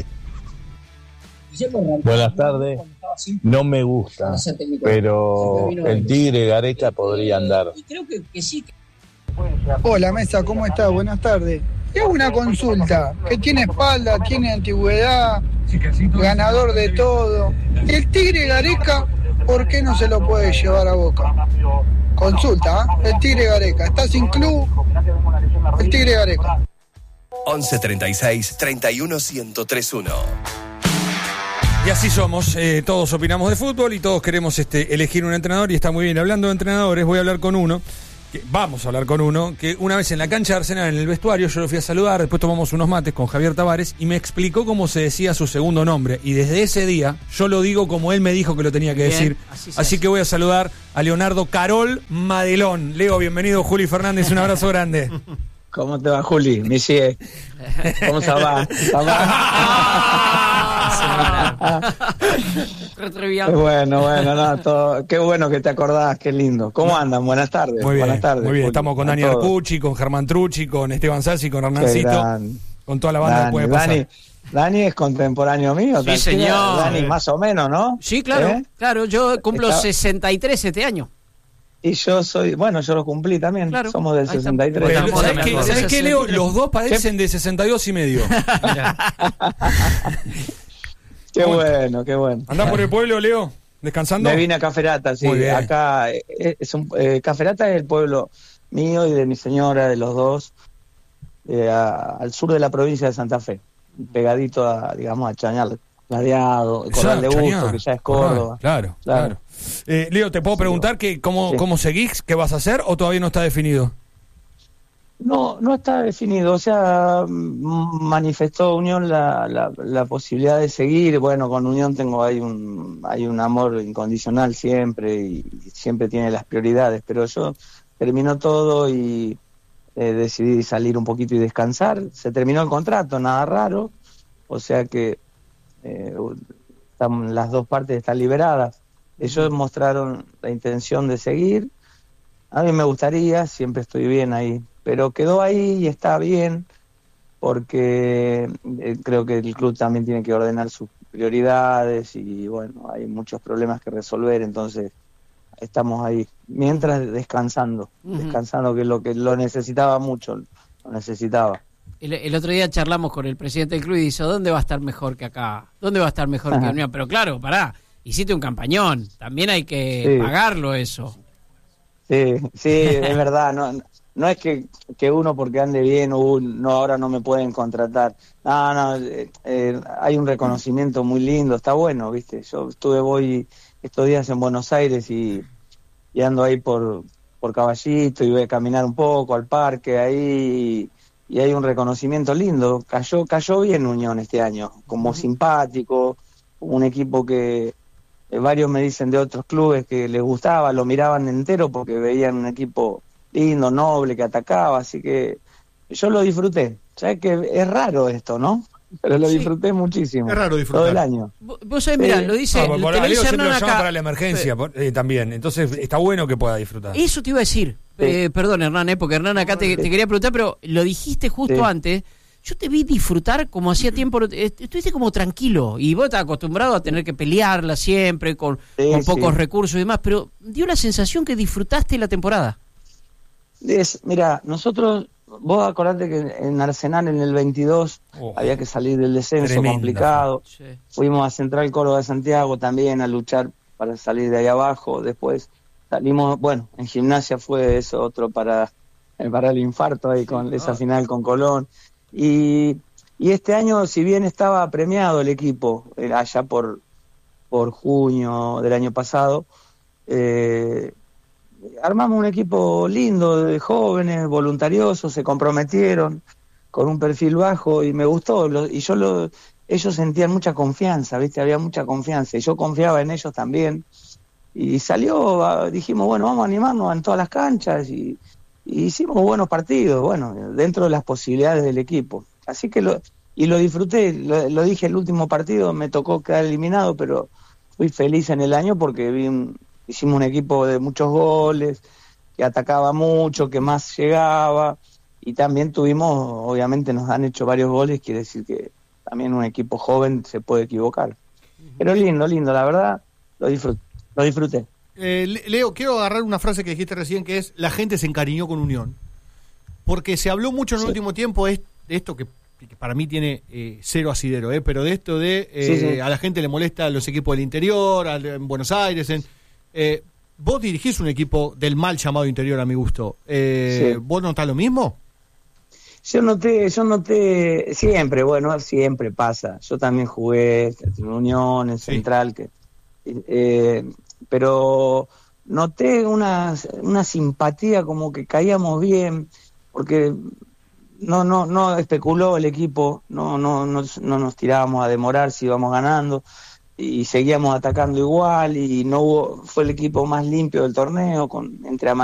Buenas tardes. No me gusta, pero el Tigre Gareca podría andar. Creo que sí. Hola, Mesa, ¿cómo estás? Buenas tardes. Te hago una consulta, que tiene espalda, tiene antigüedad, ganador de todo. El Tigre Gareca, ¿por qué no se lo puede llevar a Boca? Consulta, ¿eh? El Tigre Gareca, está sin club, el Tigre Gareca. 11 36 31 1031. Y así somos, todos opinamos de fútbol y todos queremos elegir un entrenador, y está muy bien. Hablando de entrenadores, voy a hablar con uno, vamos a hablar con uno, que una vez en la cancha de Arsenal, en el vestuario, yo lo fui a saludar, después tomamos unos mates con Javier Tavares y me explicó cómo se decía su segundo nombre, y desde ese día yo lo digo como él me dijo que lo tenía que decir. Así que voy a saludar a Leonardo Carol Madelón. Leo, bienvenido. Juli Fernández, un abrazo grande. ¿Cómo te va, Juli? Me sigue. ¿Cómo se va? Qué bueno que te acordás, qué lindo. ¿Cómo andan? Buenas tardes. Muy bien, buenas tardes, muy bien. Juli. Estamos con Dani Arcucci, con Germán Trucci, con Esteban Sassi, con Hernancito, con toda la banda que puede pasar. Dani es contemporáneo mío. Sí, señor. Dani, más o menos, ¿no? Sí, claro. Claro, yo cumplo 63 este año. Y yo yo lo cumplí también. Claro. Somos del 63. ¿Sabes qué, Leo? Los dos padecen de 62 y medio. Qué bueno, qué bueno. ¿Andás por el pueblo, Leo? ¿Descansando? Me vine a Caferata, sí. Acá Caferata es el pueblo mío y de mi señora, de los dos, al sur de la provincia de Santa Fe, pegadito a Chañar, Ladeado, Corral de Busto, que ya es Córdoba. Claro. Leo, ¿te puedo preguntar cómo seguís? ¿Qué vas a hacer o todavía no está definido? No está definido, o sea, manifestó Unión la posibilidad de seguir. Bueno, con Unión hay un amor incondicional siempre y siempre tiene las prioridades, pero yo terminó todo y decidí salir un poquito y descansar. Se terminó el contrato, nada raro, o sea que las dos partes están liberadas. Ellos mostraron la intención de seguir. A mí me gustaría, siempre estoy bien ahí, pero quedó ahí y está bien, porque creo que el club también tiene que ordenar sus prioridades y bueno, hay muchos problemas que resolver, entonces estamos ahí, mientras descansando, que lo necesitaba mucho, lo necesitaba. El otro día charlamos con el presidente del club y dice, ¿dónde va a estar mejor que acá? ¿Dónde va a estar mejor que Unión? Pero claro, hiciste un campañón, también hay que pagarlo eso. Sí, es verdad, no es que uno porque ande bien, ahora no me pueden contratar. Hay un reconocimiento muy lindo, está bueno, ¿viste? Yo voy estos días en Buenos Aires y ando ahí por Caballito y voy a caminar un poco al parque ahí y hay un reconocimiento lindo. Cayó bien Unión este año, como simpático, un equipo que varios me dicen de otros clubes que les gustaba, lo miraban entero porque veían un equipo lindo, noble, que atacaba, así que yo lo disfruté. ¿Sabes que es raro esto, no? Pero lo disfruté muchísimo. Es raro disfrutar. Todo el año. Vos sabés, mirá, lo dice... Leo siempre lo llama para la emergencia también, entonces está bueno que pueda disfrutar. Eso te iba a decir. Perdón, Hernán, porque Hernán acá te quería preguntar, pero lo dijiste justo antes. Yo te vi disfrutar como hacía tiempo, estuviste como tranquilo, y vos estás acostumbrado a tener que pelearla siempre, con pocos recursos y demás, pero dio la sensación que disfrutaste la temporada. Mira, nosotros, vos acordate que en Arsenal en el 22 había que salir del descenso, complicado, fuimos a Central Córdoba de Santiago también a luchar para salir de ahí abajo, después salimos, en Gimnasia fue eso otro para el infarto ahí con esa final con Colón. Y este año, si bien estaba premiado el equipo, allá por junio del año pasado, armamos un equipo lindo de jóvenes, voluntariosos, se comprometieron con un perfil bajo y me gustó. Ellos sentían mucha confianza, ¿viste? Había mucha confianza y yo confiaba en ellos también. Y dijimos, vamos a animarnos en todas las canchas y hicimos buenos partidos, dentro de las posibilidades del equipo. Así que lo disfruté, lo dije el último partido, me tocó quedar eliminado, pero fui feliz en el año porque hicimos un equipo de muchos goles, atacaba mucho, que más llegaba, y también obviamente nos han hecho varios goles, quiere decir que también un equipo joven se puede equivocar. Pero lindo, la verdad, lo disfruté. Leo, quiero agarrar una frase que dijiste recién, que es: la gente se encariñó con Unión. Porque se habló mucho en el último tiempo de esto que para mí tiene cero asidero, pero de esto de a la gente le molesta los equipos del interior, en Buenos Aires. Vos dirigís un equipo del mal llamado interior, a mi gusto. ¿Vos notás lo mismo? Yo noté siempre, siempre pasa. Yo también jugué en Unión, en Central, pero noté una simpatía, como que caíamos bien, porque no especuló el equipo, no nos tirábamos a demorar si íbamos ganando, y seguíamos atacando igual, y fue el equipo más limpio del torneo, entre